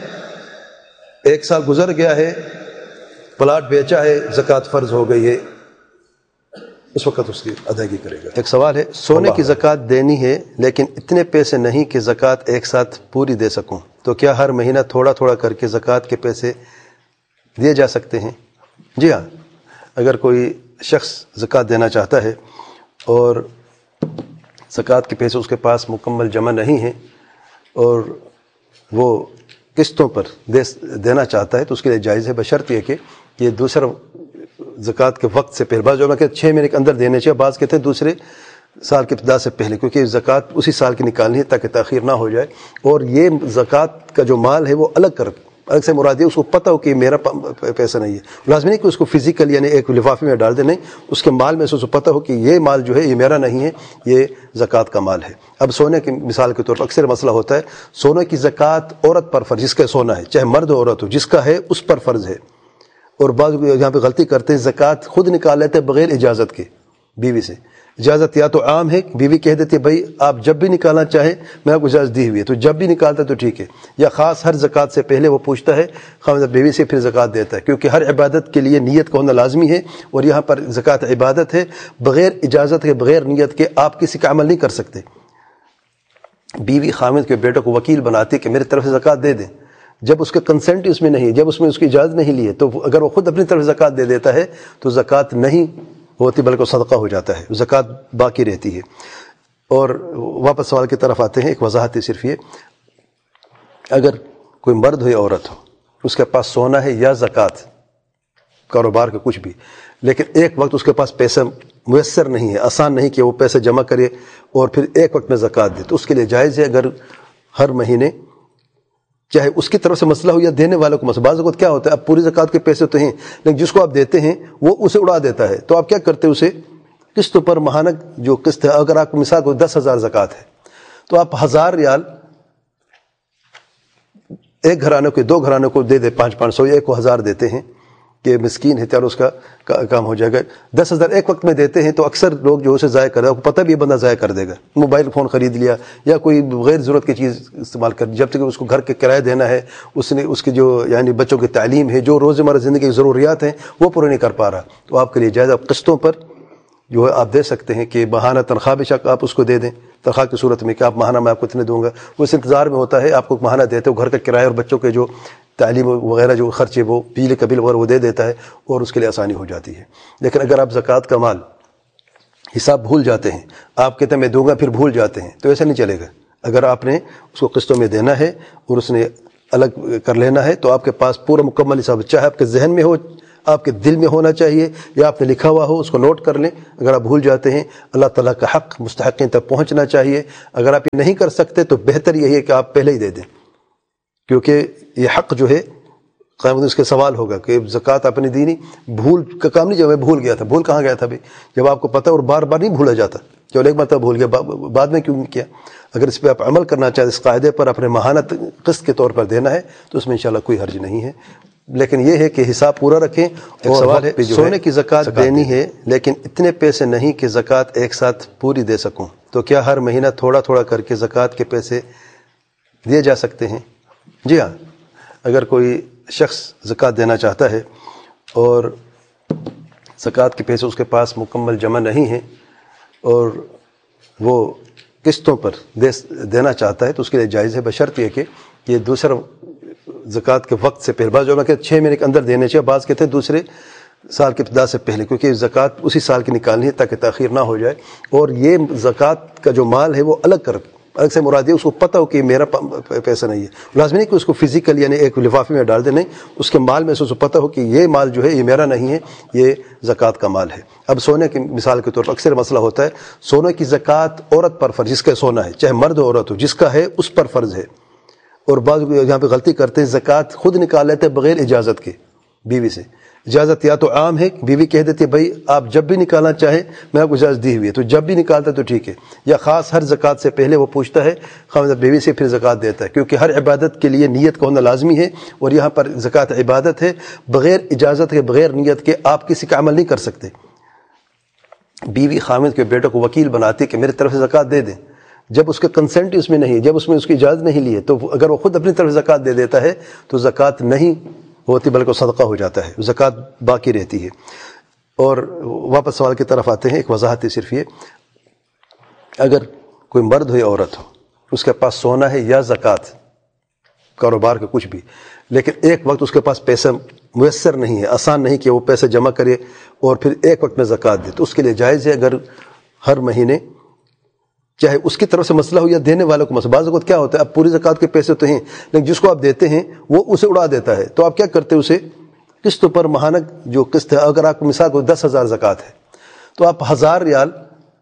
1 سال گزر گیا ہے, پلاٹ بیچا ہے, زکوٰۃ فرض ہو گئی ہے, اس وقت اس کی ادائیگی کرے گا. ایک سوال ہے, سونے کی زکوٰۃ دینی ہے لیکن اتنے پیسے نہیں کہ زکوٰۃ ایک ساتھ پوری دے سکوں, تو کیا ہر مہینہ تھوڑا تھوڑا کر کے زکوٰۃ کے پیسے دیے جا سکتے ہیں؟ جی ہاں, اگر کوئی شخص زکوٰۃ دینا چاہتا ہے اور زکوٰۃ کے پیسے اس کے پاس مکمل جمع نہیں ہیں اور وہ قسطوں پر دینا چاہتا ہے تو اس کے لیے جائز ہے, بشرط یہ کہ یہ دوسرا زکوٰۃ کے وقت سے پہلے, بعض جو کہتے ہیں 6 مہینے کے اندر دینے چاہیے, بعض کہتے ہیں دوسرے سال کی ابتدا سے پہلے, کیونکہ زکوٰۃ اسی سال کی نکالنی ہے تاکہ تاخیر نہ ہو جائے. اور یہ زکوٰۃ کا جو مال ہے وہ الگ سے مراد ہے, اس کو پتہ ہو کہ میرا پیسہ نہیں ہے. لازمی نہیں کہ اس کو فزیکل یعنی ایک لفافے میں ڈال دے, نہیں, اس کے مال میں سے اس کو پتہ ہو کہ یہ مال جو ہے یہ میرا نہیں ہے, یہ زکوٰۃ کا مال ہے. اب سونے کی مثال کے طور پر اکثر مسئلہ ہوتا ہے, سونے کی زکوٰۃ عورت پر فرض, جس کا سونا ہے چاہے مرد ہو عورت ہو, جس کا ہے اس پر فرض ہے. اور بعض یہاں پہ غلطی کرتے ہیں, زکوٰۃ خود نکال لیتے ہیں بغیر اجازت کے بیوی سے. اجازت یا تو عام ہے, بیوی کہہ دیتی ہے بھائی آپ جب بھی نکالنا چاہیں میں آپ کو اجازت دی ہوئی ہے, تو جب بھی نکالتا ہے تو ٹھیک ہے. یا خاص ہر زکوٰۃ سے پہلے وہ پوچھتا ہے خاوند بیوی سے, پھر زکوٰۃ دیتا ہے, کیونکہ ہر عبادت کے لیے نیت کا ہونا لازمی ہے. اور یہاں پر زکوٰۃ عبادت ہے, بغیر اجازت کے بغیر نیت کے آپ کسی کا عمل نہیں کر سکتے. بیوی خاوند کے بیٹوں کو وکیل بناتی ہے کہ میری طرف سے زکوٰۃ دے دیں, جب اس کا کنسنٹ اس میں نہیں, جب اس میں اس کی اجازت نہیں لی ہے, تو اگر وہ خود اپنی طرف زکوٰۃ دے دیتا ہے تو زکوٰۃ نہیں ہوتی بلکہ صدقہ ہو جاتا ہے, زکوٰۃ باقی رہتی ہے. اور واپس سوال کی طرف آتے ہیں, ایک وضاحت ہے صرف یہ, اگر کوئی مرد ہو یا عورت ہو, اس کے پاس سونا ہے یا زکوٰۃ کاروبار کا کچھ بھی, لیکن ایک وقت اس کے پاس پیسہ میسر نہیں ہے, آسان نہیں کہ وہ پیسے جمع کرے اور پھر ایک وقت میں زکوٰۃ دے, تو اس کے لیے جائز ہے اگر ہر مہینے چاہے اس کی طرف سے مسئلہ ہو یا دینے والوں کو مسئلہ. بعض اوقات کیا ہوتا ہے, اب پوری زکوٰۃ کے پیسے تو ہیں لیکن جس کو آپ دیتے ہیں وہ اسے اڑا دیتا ہے, تو آپ کیا کرتے ہیں, اسے قسطوں پر ماہانہ جو قسط ہے, اگر آپ کو مثال کو 10,000 زکوٰۃ ہے تو آپ 1,000 ریال ایک گھرانے کو 2 گھرانے کو دے دے, 500 یا ایک کو 1,000 دیتے ہیں کہ مسکین ہے, چلو اس کا کام ہو جائے گا. 10,000 ایک وقت میں دیتے ہیں تو اکثر لوگ جو اسے ضائع کر رہے ہیں, پتہ بھی یہ بندہ ضائع کر دے گا, موبائل فون خرید لیا یا کوئی غیر ضرورت کی چیز استعمال کر, جب تک اس کو گھر کے کرایہ دینا ہے, اس کی جو یعنی بچوں کی تعلیم ہے, جو روزمرہ زندگی کی ضروریات ہیں وہ پورے نہیں کر پا رہا, تو آپ کے لیے جائز آپ قسطوں پر جو ہے آپ دے سکتے ہیں کہ ماہانہ تنخواہ بے شک آپ اس کو دے دیں, تنخواہ کی صورت میں کہ آپ ماہانہ میں آپ کو اتنے دوں گا, وہ اس انتظار میں ہوتا ہے آپ کو ماہانہ دیتے ہو, گھر کا کرایہ اور بچوں کے جو تعلیم وغیرہ جو خرچے وہ بجلی کا بل وغیرہ وہ دے دیتا ہے اور اس کے لیے آسانی ہو جاتی ہے. لیکن اگر آپ زکوٰۃ کا مال حساب بھول جاتے ہیں, آپ کہتے ہیں میں دوں گا پھر بھول جاتے ہیں, تو ایسا نہیں چلے گا. اگر آپ نے اس کو قسطوں میں دینا ہے اور اس نے الگ کر لینا ہے تو آپ کے پاس پورا مکمل حساب, چاہے آپ کے ذہن میں ہو آپ کے دل میں ہونا چاہیے یا آپ نے لکھا ہوا ہو، اس کو نوٹ کر لیں۔ اگر آپ بھول جاتے ہیں، اللہ تعالیٰ کا حق مستحقین تک پہنچنا چاہیے۔ اگر آپ یہ نہیں کر سکتے تو بہتر یہی ہے کہ آپ پہلے ہی دے دیں، کیونکہ یہ حق جو ہے قیامت اس کے سوال ہوگا کہ زکوٰۃ آپ نے دی نہیں۔ بھول کا کام نہیں، جب میں بھول گیا تھا، بھول کہاں گیا تھا بھائی؟ جب آپ کو پتہ اور بار بار نہیں بھولا جاتا، چلو ایک مرتبہ بھول گیا، بعد میں کیوں نہیں کیا؟ اگر اس پہ آپ عمل کرنا چاہتے، اس قاعدے پر اپنے ماہانہ قسط کے طور پر دینا ہے تو اس میں انشاءاللہ کوئی حرج نہیں ہے، لیکن یہ ہے کہ حساب پورا رکھیں۔ ایک سوال ہے، سونے کی زکوٰۃ دینی ہے لیکن اتنے پیسے نہیں کہ زکوٰۃ ایک ساتھ پوری دے سکوں، تو کیا ہر مہینہ تھوڑا تھوڑا کر کے زکوٰۃ کے پیسے دیے جا سکتے ہیں؟ جی ہاں، اگر کوئی شخص زکوٰۃ دینا چاہتا ہے اور زکوٰۃ کے پیسے اس کے پاس مکمل جمع نہیں ہیں اور وہ قسطوں پر دینا چاہتا ہے تو اس کے لیے جائز ہے، بشرط یہ کہ یہ دوسرا زکوٰۃ کے وقت سے پہلے، بعض جو کہ 6 مہینے کے اندر دینے چاہیے، بعض کہتے ہیں دوسرے سال کی ابتدا سے پہلے، کیونکہ زکوٰۃ اسی سال کی نکالنی ہے تاکہ تاخیر نہ ہو جائے۔ اور یہ زکوٰۃ کا جو مال ہے وہ الگ سے مراد ہے، اس کو پتہ ہو کہ میرا پیسہ نہیں ہے، لازمی نہیں کہ اس کو فزیکل یعنی ایک لفافے میں ڈال دے، نہیں، اس کے مال میں سے اس کو پتہ ہو کہ یہ مال جو ہے یہ میرا نہیں ہے، یہ زکوٰۃ کا مال ہے۔ اب سونے کی مثال کے طور پر اکثر مسئلہ ہوتا ہے، سونے کی زکوٰۃ عورت پر فرض، جس کا سونا ہے، چاہے مرد ہو عورت ہو، جس کا ہے اس پر فرض ہے، اور بعض یہاں پہ غلطی کرتے ہیں، زکوٰۃ خود نکال لیتے ہیں بغیر اجازت کے بیوی سے۔ اجازت یا تو عام ہے، بیوی کہہ دیتی ہے بھائی آپ جب بھی نکالنا چاہیں میں آپ کو اجازت دی ہوئی ہے، تو جب بھی نکالتا ہے تو ٹھیک ہے، یا خاص ہر زکوٰۃ سے پہلے وہ پوچھتا ہے خاوند بیوی سے، پھر زکوٰۃ دیتا ہے، کیونکہ ہر عبادت کے لیے نیت کا ہونا لازمی ہے، اور یہاں پر زکوٰۃ عبادت ہے، بغیر اجازت کے بغیر نیت کے آپ کسی کا عمل نہیں کر سکتے۔ بیوی خاوند کے بیٹوں کو وکیل بناتی ہے کہ میری طرف سے زکوٰۃ دے دیں، جب اس کا کنسنٹ اس میں نہیں ہے، جب اس میں اس کی اجازت نہیں لی ہے، تو اگر وہ خود اپنی طرف زکوٰۃ دے دیتا ہے تو زکوٰۃ نہیں ہوتی بلکہ صدقہ ہو جاتا ہے، زکوٰۃ باقی رہتی ہے۔ اور واپس سوال کی طرف آتے ہیں، ایک وضاحت ہے صرف یہ، اگر کوئی مرد ہو یا عورت ہو، اس کے پاس سونا ہے یا زکوٰۃ کاروبار کا کچھ بھی، لیکن ایک وقت اس کے پاس پیسہ میسر نہیں ہے، آسان نہیں کہ وہ پیسے جمع کرے اور پھر ایک وقت میں زکوٰۃ دے، تو اس کے لیے جائز ہے اگر ہر مہینے، چاہے اس کی طرف سے مسئلہ ہو یا دینے والوں کو مسئلہ۔ بعض اوقات کیا ہوتا ہے، اب پوری زکوٰۃ کے پیسے تو ہیں لیکن جس کو آپ دیتے ہیں وہ اسے اڑا دیتا ہے، تو آپ کیا کرتے ہیں، اسے قسطوں پر ماہانہ جو قسط ہے، اگر آپ کو مثال کو 10,000 زکوٰۃ ہے تو آپ 1,000 ریال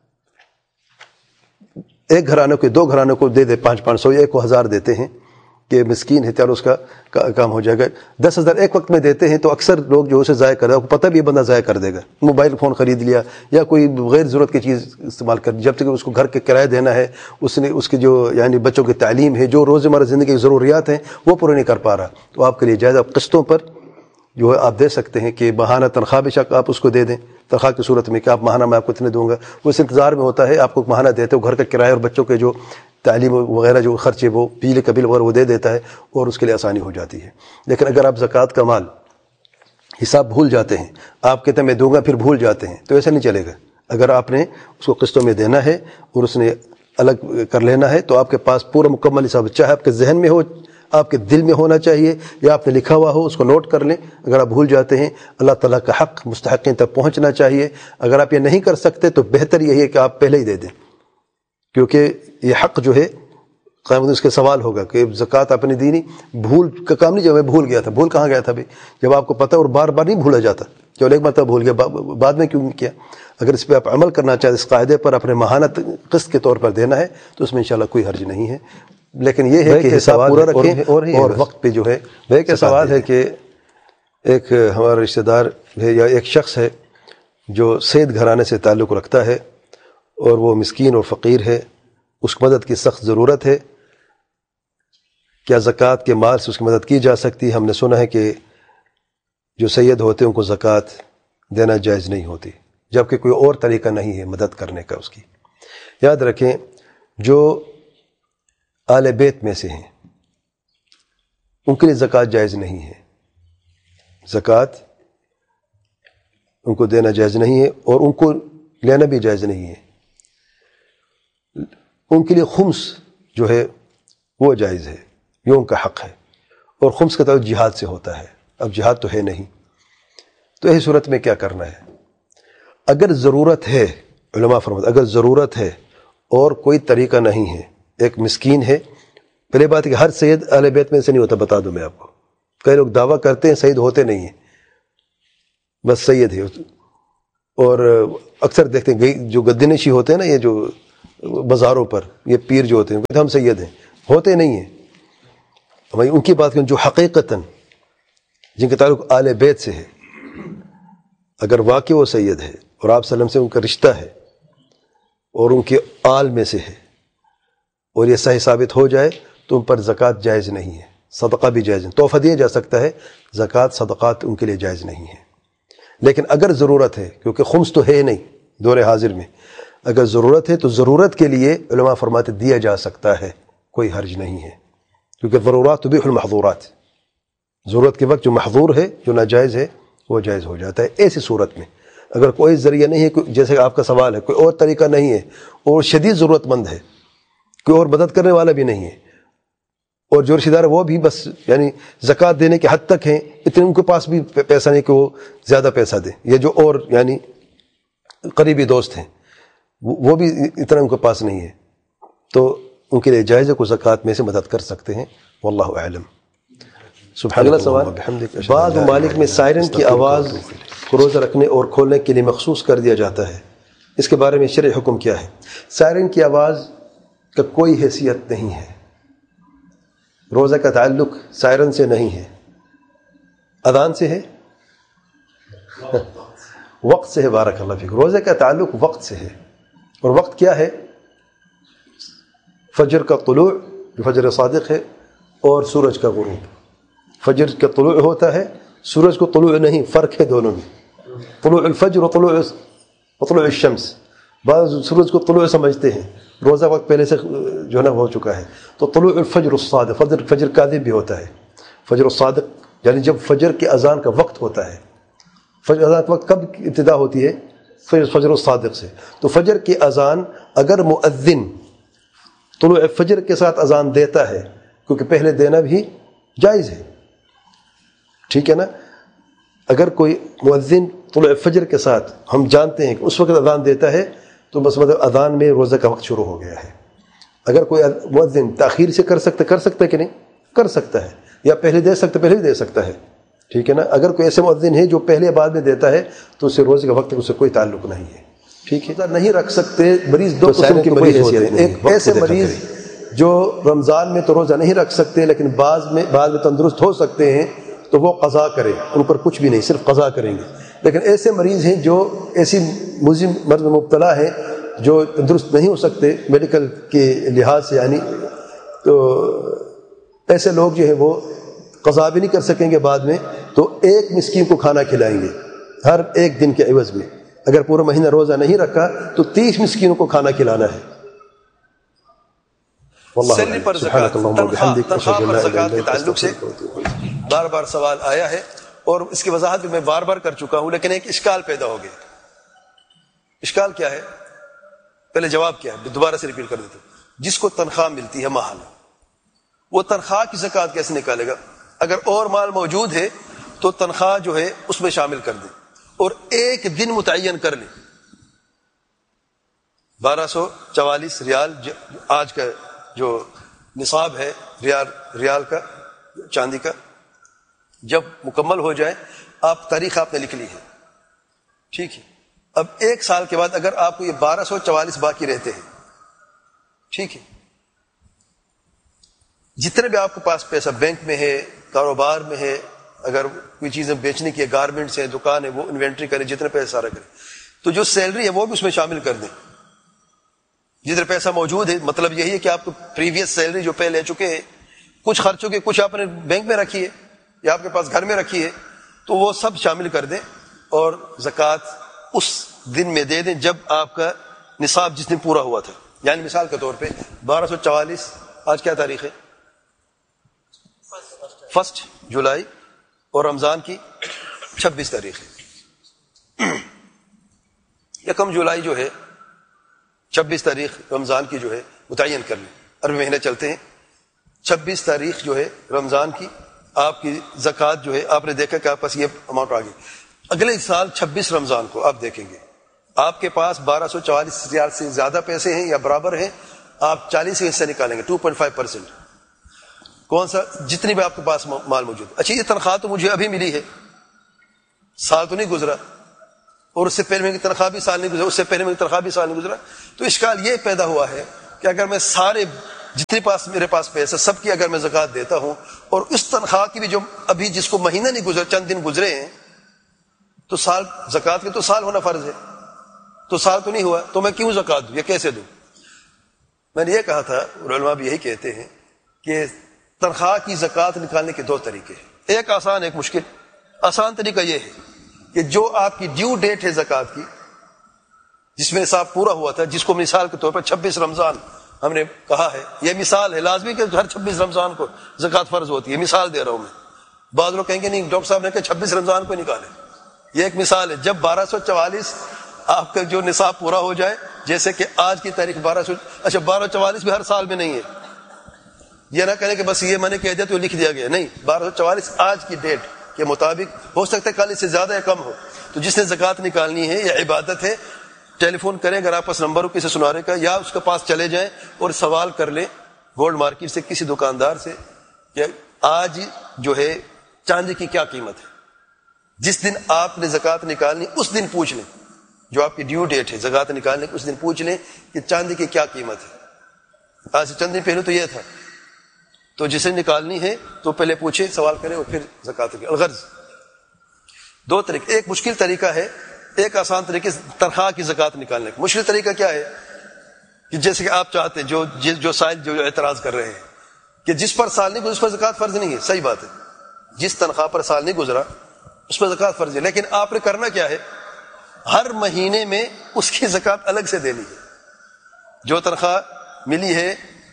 ایک گھرانے کو 2 گھرانوں کو دے دے، 500 یا ایک کو 1,000 دیتے ہیں کہ مسکین ہے، چلو اس کا کام ہو جائے گا۔ 10,000 ایک وقت میں دیتے ہیں تو اکثر لوگ جو اسے ضائع کر دے، کو پتہ بھی یہ بندہ ضائع کر دے گا، موبائل فون خرید لیا یا کوئی غیر ضرورت کی چیز استعمال کر، جب تک اس کو گھر کے کرایہ دینا ہے، اس نے اس کی جو یعنی بچوں کی تعلیم ہے، جو روزمرہ زندگی کی ضروریات ہیں وہ پورے نہیں کر پا رہا، تو آپ کے لیے جائز آپ قسطوں پر جو ہے آپ دے سکتے ہیں کہ ماہانہ تنخواہ بے شک آپ اس کو دے دیں، تنخواہ کی صورت میں کہ آپ ماہانہ میں آپ کو اتنے دوں گا، وہ اس انتظار میں ہوتا ہے، آپ کو ماہانہ دیتے ہو، گھر کا کرایہ اور بچوں کے جو تعلیم وغیرہ جو خرچے وہ بجلی کا بل وغیرہ وہ دے دیتا ہے اور اس کے لیے آسانی ہو جاتی ہے۔ لیکن اگر آپ زکوٰۃ کا مال حساب بھول جاتے ہیں، آپ کہتے ہیں میں دوں گا پھر بھول جاتے ہیں، تو ایسا نہیں چلے گا۔ اگر آپ نے اس کو قسطوں میں دینا ہے اور اس نے الگ کر لینا ہے تو آپ کے پاس پورا مکمل حساب، چاہے آپ کے ذہن میں ہو، آپ کے دل میں ہونا چاہیے یا آپ نے لکھا ہوا ہو، اس کو نوٹ کر لیں۔ اگر آپ بھول جاتے ہیں، اللہ تعالیٰ کا حق مستحقین تک پہنچنا چاہیے۔ اگر آپ یہ نہیں کر سکتے تو بہتر یہی ہے کہ آپ پہلے ہی دے دیں، کیونکہ یہ حق جو ہے قیامت اس کے سوال ہوگا کہ زکوٰۃ آپ نے دی نہیں، بھول کا کام نہیں، جب میں بھول گیا تھا، بھول کہاں گیا تھا بھائی؟ جب آپ کو پتہ اور بار بار نہیں بھولا جاتا، چلو ایک مرتبہ بھول گیا، بعد میں کیوں نہیں کیا؟ اگر اس پہ آپ عمل کرنا چاہتے، اس قاعدے پر اپنے ماہانہ قسط کے طور پر دینا ہے تو اس میں انشاءاللہ کوئی حرج نہیں ہے، لیکن یہ ہے کہ حساب پورا رکھیں اور وقت پہ جو ہے۔ ایک سوال ہے کہ ایک ہمارا رشتہ دار ہے یا ایک شخص ہے جو سید گھرانے سے تعلق رکھتا ہے اور وہ مسکین اور فقیر ہے، اس کو مدد کی سخت ضرورت ہے، کیا زکوٰۃ کے مال سے اس کی مدد کی جا سکتی؟ ہم نے سنا ہے کہ جو سید ہوتے ہیں ان کو زکوٰۃ دینا جائز نہیں ہوتی، جبکہ کوئی اور طریقہ نہیں ہے مدد کرنے کا اس کی۔ یاد رکھیں، جو آل بیت میں سے ہیں ان کے لیے زکوٰۃ جائز نہیں ہے، زکوٰۃ ان کو دینا جائز نہیں ہے اور ان کو لینا بھی جائز نہیں ہے۔ ان کے لیے خمس جو ہے وہ جائز ہے، یہ ان کا حق ہے، اور خمس کا تعلق جہاد سے ہوتا ہے۔ اب جہاد تو ہے نہیں، تو ایسی صورت میں کیا کرنا ہے؟ اگر ضرورت ہے، علماء فرماتے اگر ضرورت ہے اور کوئی طریقہ نہیں ہے، ایک مسکین ہے، پہلے بات ہے کہ ہر سید اہل بیت میں سے نہیں ہوتا، بتا دوں میں آپ کو، کئی لوگ دعویٰ کرتے ہیں سید ہوتے نہیں ہیں، بس سید ہے. اور اکثر دیکھتے ہیں جو گدنشی ہوتے ہیں نا، یہ جو بازاروں پر یہ پیر جو ہوتے ہیں کہتے ہیں ہم سید ہیں، ہوتے نہیں ہیں. ہمیں ان کی بات کریں جو حقیقتاً جن کا تعلق آل بیت سے ہے، اگر واقعی وہ سید ہے اور آپ صلی اللہ علیہ وسلم سے ان کا رشتہ ہے اور ان کے آل میں سے ہے اور یہ صحیح ثابت ہو جائے تو ان پر زکوٰۃ جائز نہیں ہے، صدقہ بھی جائز نہیں. تحفہ دیا جا سکتا ہے، زکوٰۃ صدقات ان کے لیے جائز نہیں ہے. لیکن اگر ضرورت ہے، کیونکہ خمس تو ہے نہیں دور حاضر میں، اگر ضرورت ہے تو ضرورت کے لیے علماء فرماتے دیا جا سکتا ہے، کوئی حرج نہیں ہے. کیونکہ ضرورات تبیح المحظورات، ضرورت کے وقت جو محظور ہے، جو ناجائز ہے، وہ جائز ہو جاتا ہے. ایسی صورت میں اگر کوئی ذریعہ نہیں ہے، جیسے کہ آپ کا سوال ہے، کوئی اور طریقہ نہیں ہے اور شدید ضرورت مند ہے، کوئی اور مدد کرنے والا بھی نہیں ہے، اور جو رشتہ دار ہے وہ بھی بس یعنی زکوٰۃ دینے کے حد تک ہیں، اتنے ان کے پاس بھی پیسہ نہیں کہ وہ زیادہ پیسہ دیں، یا جو اور یعنی قریبی دوست ہیں وہ بھی اتنا ان کے پاس نہیں ہے، تو ان کے لیے جائز ہے کو زکوٰۃ میں سے مدد کر سکتے ہیں. واللہ اعلم. اگلا سوال، بعض ممالک میں سائرن کی آواز کو روزہ رکھنے اور کھولنے کے لیے مخصوص کر دیا جاتا ہے، اس کے بارے میں شرعی حکم کیا ہے؟ سائرن کی آواز کا کوئی حیثیت نہیں ہے، روزہ کا تعلق سائرن سے نہیں ہے، اذان سے ہے، وقت سے ہے. بارک اللہ فیک. روزہ کا تعلق وقت سے ہے، اور وقت کیا ہے؟ فجر کا طلوع جو فجر صادق ہے اور سورج کا غروب. فجر کا طلوع ہوتا ہے، سورج کو طلوع نہیں، فرق ہے دونوں میں. طلوع الفجر و طلوع الشمس. بعض سورج کو طلوع سمجھتے ہیں، روزہ وقت پہلے سے جو ہے نا ہو چکا ہے. تو طلوع الفجر الصادق، فجر کاذب بھی ہوتا ہے. فجر الصادق یعنی جب فجر کی اذان کا وقت ہوتا ہے. فجر اذان کا وقت کب ابتدا ہوتی ہے؟ فجر الصادق سے. تو فجر کی اذان اگر مؤذن طلوع فجر کے ساتھ اذان دیتا ہے، کیونکہ پہلے دینا بھی جائز ہے، ٹھیک ہے نا. اگر کوئی مؤذن طلوع فجر کے ساتھ ہم جانتے ہیں کہ اس وقت اذان دیتا ہے تو بس مطلب اذان میں روزہ کا وقت شروع ہو گیا ہے. اگر کوئی مؤذن تاخیر سے کر سکتا ہے کہ نہیں کر سکتا ہے، یا پہلے دے سکتا ہے، ٹھیک ہے نا. اگر کوئی ایسے مؤذن ہے جو پہلے بعد میں دیتا ہے تو اسے روزے کا وقت اس سے کوئی تعلق نہیں ہے، ٹھیک ہے. نہیں رکھ سکتے. مریض دو قسم کے مریض ہوتے ہیں. ایک ایسے مریض جو رمضان میں تو روزہ نہیں رکھ سکتے لیکن بعد میں تندرست ہو سکتے ہیں، تو وہ قضا کریں، ان پر کچھ بھی نہیں، صرف قضا کریں گے. لیکن ایسے مریض ہیں جو ایسی مزم مرض میں مبتلا ہیں جو تندرست نہیں ہو سکتے میڈیکل کے لحاظ سے، یعنی تو ایسے لوگ جو ہیں وہ قضا بھی نہیں کر سکیں گے بعد میں، تو ایک مسکین کو کھانا کھلائیں گے ہر ایک دن کے عوض میں. اگر پورا مہینہ روزہ نہیں رکھا تو 30 مسکینوں کو کھانا کھلانا ہے. سیلری پر زکوٰۃ، تنخواہ پر زکوٰۃ کے تعلق سے بار بار سوال آیا ہے اور اس کی وضاحت بھی میں بار بار کر چکا ہوں، لیکن ایک اشکال پیدا ہو گیا. اشکال کیا ہے؟ پہلے جواب کیا ہے دوبارہ سے ریپیٹ کر دیتا ہوں. جس کو تنخواہ ملتی ہے ماہانہ، وہ تنخواہ کی زکوٰۃ کیسے نکالے گا؟ اگر اور مال موجود ہے تو تنخواہ جو ہے اس میں شامل کر دے اور ایک دن متعین کر لے. 1244 ریال آج کا جو نصاب ہے ریال کا چاندی کا، جب مکمل ہو جائے، آپ تاریخ آپ نے لکھ لی ہے، ٹھیک ہے. اب ایک سال کے بعد اگر آپ کو یہ 1244 باقی رہتے ہیں، ٹھیک ہے، جتنے بھی آپ کے پاس پیسہ بینک میں ہے، کاروبار میں ہے، اگر کوئی چیزیں بیچنے کی ہے، گارمنٹس ہیں، دکان ہے، وہ انوینٹری کرے، جتنے پیسہ سارا کرے، تو جو سیلری ہے وہ بھی اس میں شامل کر دیں. جتنے پیسہ موجود ہے، مطلب یہی ہے کہ آپ کو پریویس سیلری جو پہ لے چکے ہیں، کچھ خرچوں کے کچھ آپ نے بینک میں رکھی ہے یا آپ کے پاس گھر میں رکھی ہے، تو وہ سب شامل کر دیں اور زکوٰۃ اس دن میں دے دیں جب آپ کا نصاب جس دن پورا ہوا تھا. یعنی مثال کے طور پہ 1244 آج کیا تاریخ ہے؟ 1 جولائی، اور رمضان کی 26 تاریخ ہے. 1 جولائی جو ہے 26 تاریخ رمضان کی جو ہے متعین کر لیں. عربی مہینے چلتے ہیں. 26 تاریخ جو ہے رمضان کی آپ کی زکوٰۃ جو ہے آپ نے دیکھا کہ آپ پاس یہ اماؤنٹ آ گئی. اگلے سال 26 رمضان کو آپ دیکھیں گے آپ کے پاس 1244 ریال سے زیادہ پیسے ہیں یا برابر ہیں، آپ 40 کا حصہ نکالیں گے، 2.5%. کون سا؟ جتنی بھی آپ کے پاس مال موجود. اچھا، یہ تنخواہ تو مجھے ابھی ملی ہے، سال تو نہیں گزرا، اور اس سے پہلے میری تنخواہ بھی سال نہیں گزرا، اس سے پہلے میری تنخواہ بھی سال نہیں گزرا. تو اشکال یہ پیدا ہوا ہے کہ اگر میں سارے جتنے میرے پاس پیسہ سب کی اگر میں زکوٰۃ دیتا ہوں، اور اس تنخواہ کی بھی جو ابھی جس کو مہینہ نہیں گزرا چند دن گزرے ہیں، تو سال زکوٰۃ کے تو سال ہونا فرض ہے، تو سال تو نہیں ہوا، تو میں کیوں زکوٰۃ دوں یا کیسے دوں؟ میں نے یہ کہا تھا، علماء بھی یہی کہتے ہیں کہ تنخواہ کی زکوٰۃ نکالنے کے دو طریقے ہیں، ایک آسان ایک مشکل. آسان طریقہ یہ ہے کہ جو آپ کی ڈیو ڈیٹ ہے زکوٰۃ کی، جس میں نصاب پورا ہوا تھا، جس کو مثال کے طور پر 26 رمضان ہم نے کہا ہے، یہ مثال ہے، لازمی کہ ہر 26 رمضان کو زکوٰۃ فرض ہوتی ہے، مثال دے رہا ہوں میں. بعض لوگ کہیں گے نہیں ڈاکٹر صاحب نے کہا 26 رمضان کو نکالے، یہ ایک مثال ہے. جب 1244 آپ کا جو نصاب پورا ہو جائے، جیسے کہ آج کی تاریخ 1244 بھی ہر سال میں نہیں ہے، یہ نہ کریں کہ بس یہ میں نے کہہ دیا تو لکھ دیا گیا، نہیں، 1244 آج کی ڈیٹ کے مطابق، ہو سکتا ہے کل اس سے زیادہ یا کم ہو. تو جس نے زکوٰۃ نکالنی ہے، یہ عبادت ہے، ٹیلی فون کریں اگر آپ پاس نمبر ہو کسی سنارے کا، یا اس کے پاس چلے جائیں اور سوال کر لیں گولڈ مارکیٹ سے کسی دکاندار سے کہ آج جو ہے چاندی کی کیا قیمت ہے. جس دن آپ نے زکوٰۃ نکالنی اس دن پوچھ لیں، جو آپ کی ڈیو ڈیٹ ہے زکوٰۃ نکالنے کی، اس دن پوچھ لیں کہ چاندی کی کیا قیمت ہے. آج سے چند دن پہلے تو یہ تھا، تو جسے نکالنی ہے تو پہلے پوچھے، سوال کرے اور پھر زکوٰۃ کی. الغرض دو طریقے، ایک مشکل طریقہ ہے، ایک آسان طریقے سے تنخواہ کی زکوٰۃ نکالنے کا. مشکل طریقہ کیا ہے کہ جیسے کہ آپ چاہتے ہیں، جو سائل جو اعتراض کر رہے ہیں کہ جس پر سال نہیں گزرا اس پر زکوٰۃ فرض نہیں ہے. صحیح بات ہے، جس تنخواہ پر سال نہیں گزرا اس پر زکوٰۃ فرض ہے، لیکن آپ نے کرنا کیا ہے، ہر مہینے میں اس کی زکوٰۃ الگ سے دینی ہے. جو تنخواہ ملی ہے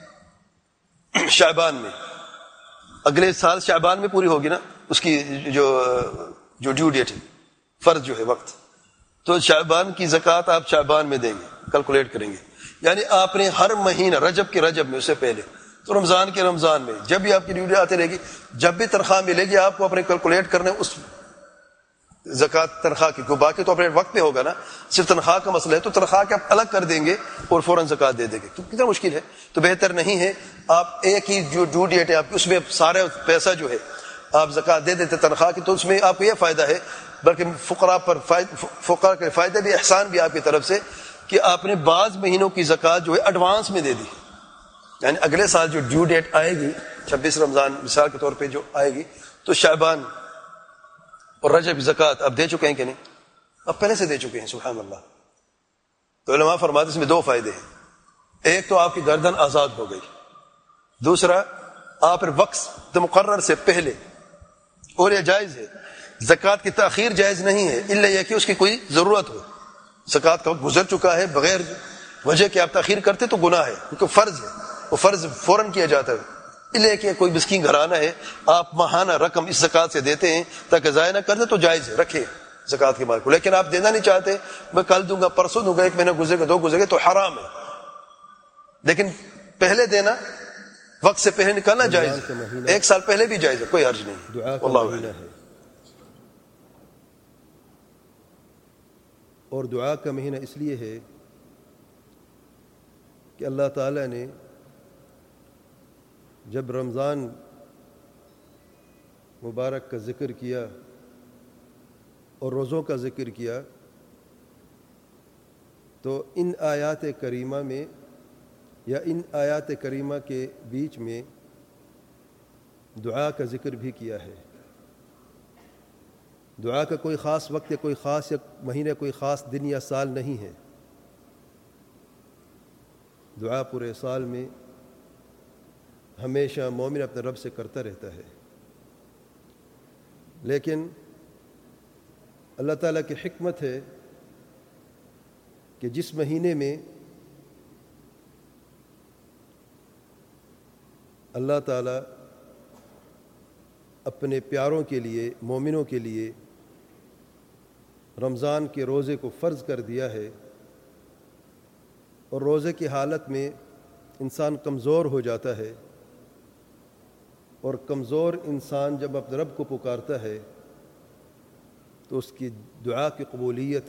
شعبان میں، اگلے سال شعبان میں پوری ہوگی نا اس کی جو ڈیو ڈیٹ ہے، فرض جو ہے وقت، تو شعبان کی زکوٰۃ آپ شعبان میں دیں گے، کیلکولیٹ کریں گے. یعنی آپ نے ہر مہینہ رجب کے رجب میں، اس سے پہلے تو رمضان کے رمضان میں، جب بھی آپ کی ڈیو ڈیٹ آتی رہے گی، جب بھی تنخواہ ملے گی آپ کو اپنے کیلکولیٹ کرنے اس زکوٰۃ تنخواہ کی کو. باقی تو اپنے وقت پہ ہوگا نا، صرف تنخواہ کا مسئلہ ہے تو تنخواہ کے آپ الگ کر دیں گے اور فوراً زکوٰۃ دے دیں گے. تو کتنا مشکل ہے. تو بہتر نہیں ہے آپ ایک ہی جو ڈیو ڈیٹ ہے آپ کی، اس میں سارا پیسہ جو ہے آپ زکوٰۃ دے دیتے تنخواہ کی، تو اس میں آپ کو یہ فائدہ ہے، بلکہ فقراء کے فائدے بھی، احسان بھی آپ کی طرف سے، کہ آپ نے بعض مہینوں کی زکوٰۃ جو ہے ایڈوانس میں دے دی. یعنی اگلے سال جو ڈیو ڈیٹ آئے گی 26 رمضان مثال کے طور پہ جو آئے گی، تو شعبان اور رجب زکوٰۃ اب دے چکے ہیں کہ نہیں؟ اب پہلے سے دے چکے ہیں. سبحان اللہ. تو علماء فرماتے ہیں اس میں دو فائدے ہیں. ایک تو آپ کی گردن آزاد ہو گئی، دوسرا آپ وقت مقرر سے پہلے، اور یہ جائز ہے، زکوٰۃ کی تاخیر جائز نہیں ہے الا یہ کہ اس کی کوئی ضرورت ہو. زکوٰۃ کا وقت گزر چکا ہے، بغیر وجہ کہ آپ تاخیر کرتے تو گناہ ہے، کیونکہ فرض ہے، وہ فرض فوراً کیا جاتا ہے. الا کہ کوئی مسکین گھرانہ ہے، آپ ماہانہ رقم اس زکوٰۃ سے دیتے ہیں تاکہ ضائع نہ کر دیں، تو جائز ہے، رکھے زکوٰۃ کے مال کو. لیکن آپ دینا نہیں چاہتے، میں کل دوں گا، پرسوں دوں گا، ایک مہینہ گزرے گا، دو گزرے گا، تو حرام ہے. لیکن پہلے دینا، وقت سے پہلے نکالنا جائز ہے، ایک سال پہلے بھی جائز ہے، کوئی حرج نہیں. دعا کا مہینہ ہے، اور دعا کا مہینہ اس لیے ہے کہ اللہ تعالیٰ نے جب رمضان مبارک کا ذکر کیا اور روزوں کا ذکر کیا، تو ان آیات کریمہ میں یا ان آیات کریمہ کے بیچ میں دعا کا ذکر بھی کیا ہے. دعا کا کوئی خاص وقت یا کوئی خاص یا مہینہ، کوئی خاص دن یا سال نہیں ہے. دعا پورے سال میں ہمیشہ مومن اپنے رب سے کرتا رہتا ہے. لیکن اللہ تعالیٰ کی حکمت ہے کہ جس مہینے میں اللہ تعالیٰ اپنے پیاروں کے لیے، مومنوں کے لیے رمضان کے روزے کو فرض کر دیا ہے، اور روزے کی حالت میں انسان کمزور ہو جاتا ہے، اور کمزور انسان جب اپنے رب کو پکارتا ہے تو اس کی دعا کی قبولیت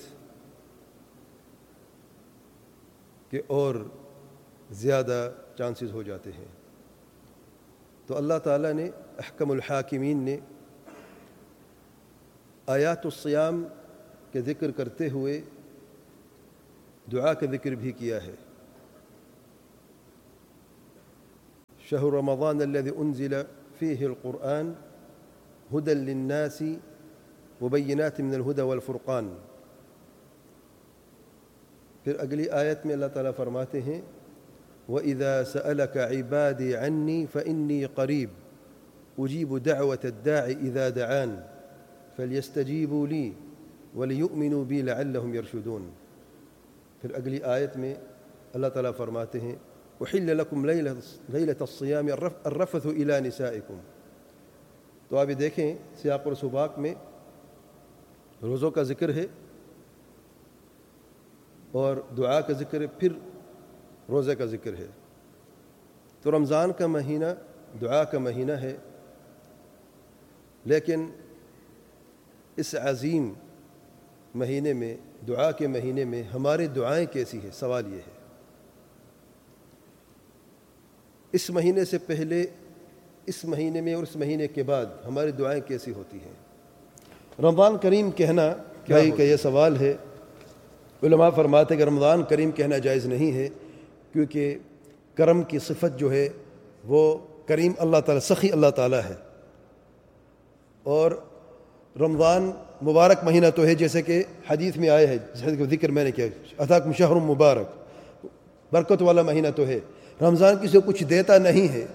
کے اور زیادہ چانسز ہو جاتے ہیں. تو اللہ تعالیٰ نے، احکم الحاکمین نے آیات الصیام کے ذکر کرتے ہوئے دعا کا ذکر بھی کیا ہے. شہر رمضان الذي انزل فيه القرآن هدى للناس وبينات من الهدى والفرقان. پھر اگلی آیت میں اللہ تعالیٰ فرماتے ہیں وَإِذَا سَأَلَكَ عِبَادِي عَنِّي فَإِنِّي قَرِيبٌ أُجِيبُ دَعْوَةَ الدَّاعِ إِذَا دَعَانِ فَلْيَسْتَجِيبُوا لِي وَلِيُؤْمِنُوا بِي لَعَلَّهُمْ يَرْشُدُونَ. پھر اگلی آیت میں اللہ تعالیٰ فرماتے ہیں وَحِلَّ لَكُمْ لَيْلَةَ الصِّيَامِ الرَّفَثُ إِلَىٰ نِسَائِكُمْ. تو آپ یہ دیکھیں سیاق اور سباق میں روزوں کا ذکر ہے اور دعا کا ذکر ہے، پھر روزے کا ذکر ہے. تو رمضان کا مہینہ دعا کا مہینہ ہے، لیکن اس عظیم مہینے میں دعا کے مہینے میں ہماری دعائیں کیسی ہیں؟ سوال یہ ہے. اس مہینے سے پہلے، اس مہینے میں اور اس مہینے کے بعد ہماری دعائیں کیسی ہوتی ہیں؟ رمضان کریم کہنا کیا کہ یہ سوال ہے. علماء فرماتے ہیں کہ رمضان کریم کہنا جائز نہیں ہے، کیونکہ کرم کی صفت جو ہے وہ کریم اللہ تعالیٰ، سخی اللہ تعالیٰ ہے. اور رمضان مبارک مہینہ تو ہے، جیسے کہ حدیث میں آیا ہے، جیسے کہ ذکر میں نے کیا اتاکم شہر مبارک، برکت والا مہینہ تو ہے. رمضان کسی کو کچھ دیتا نہیں ہے،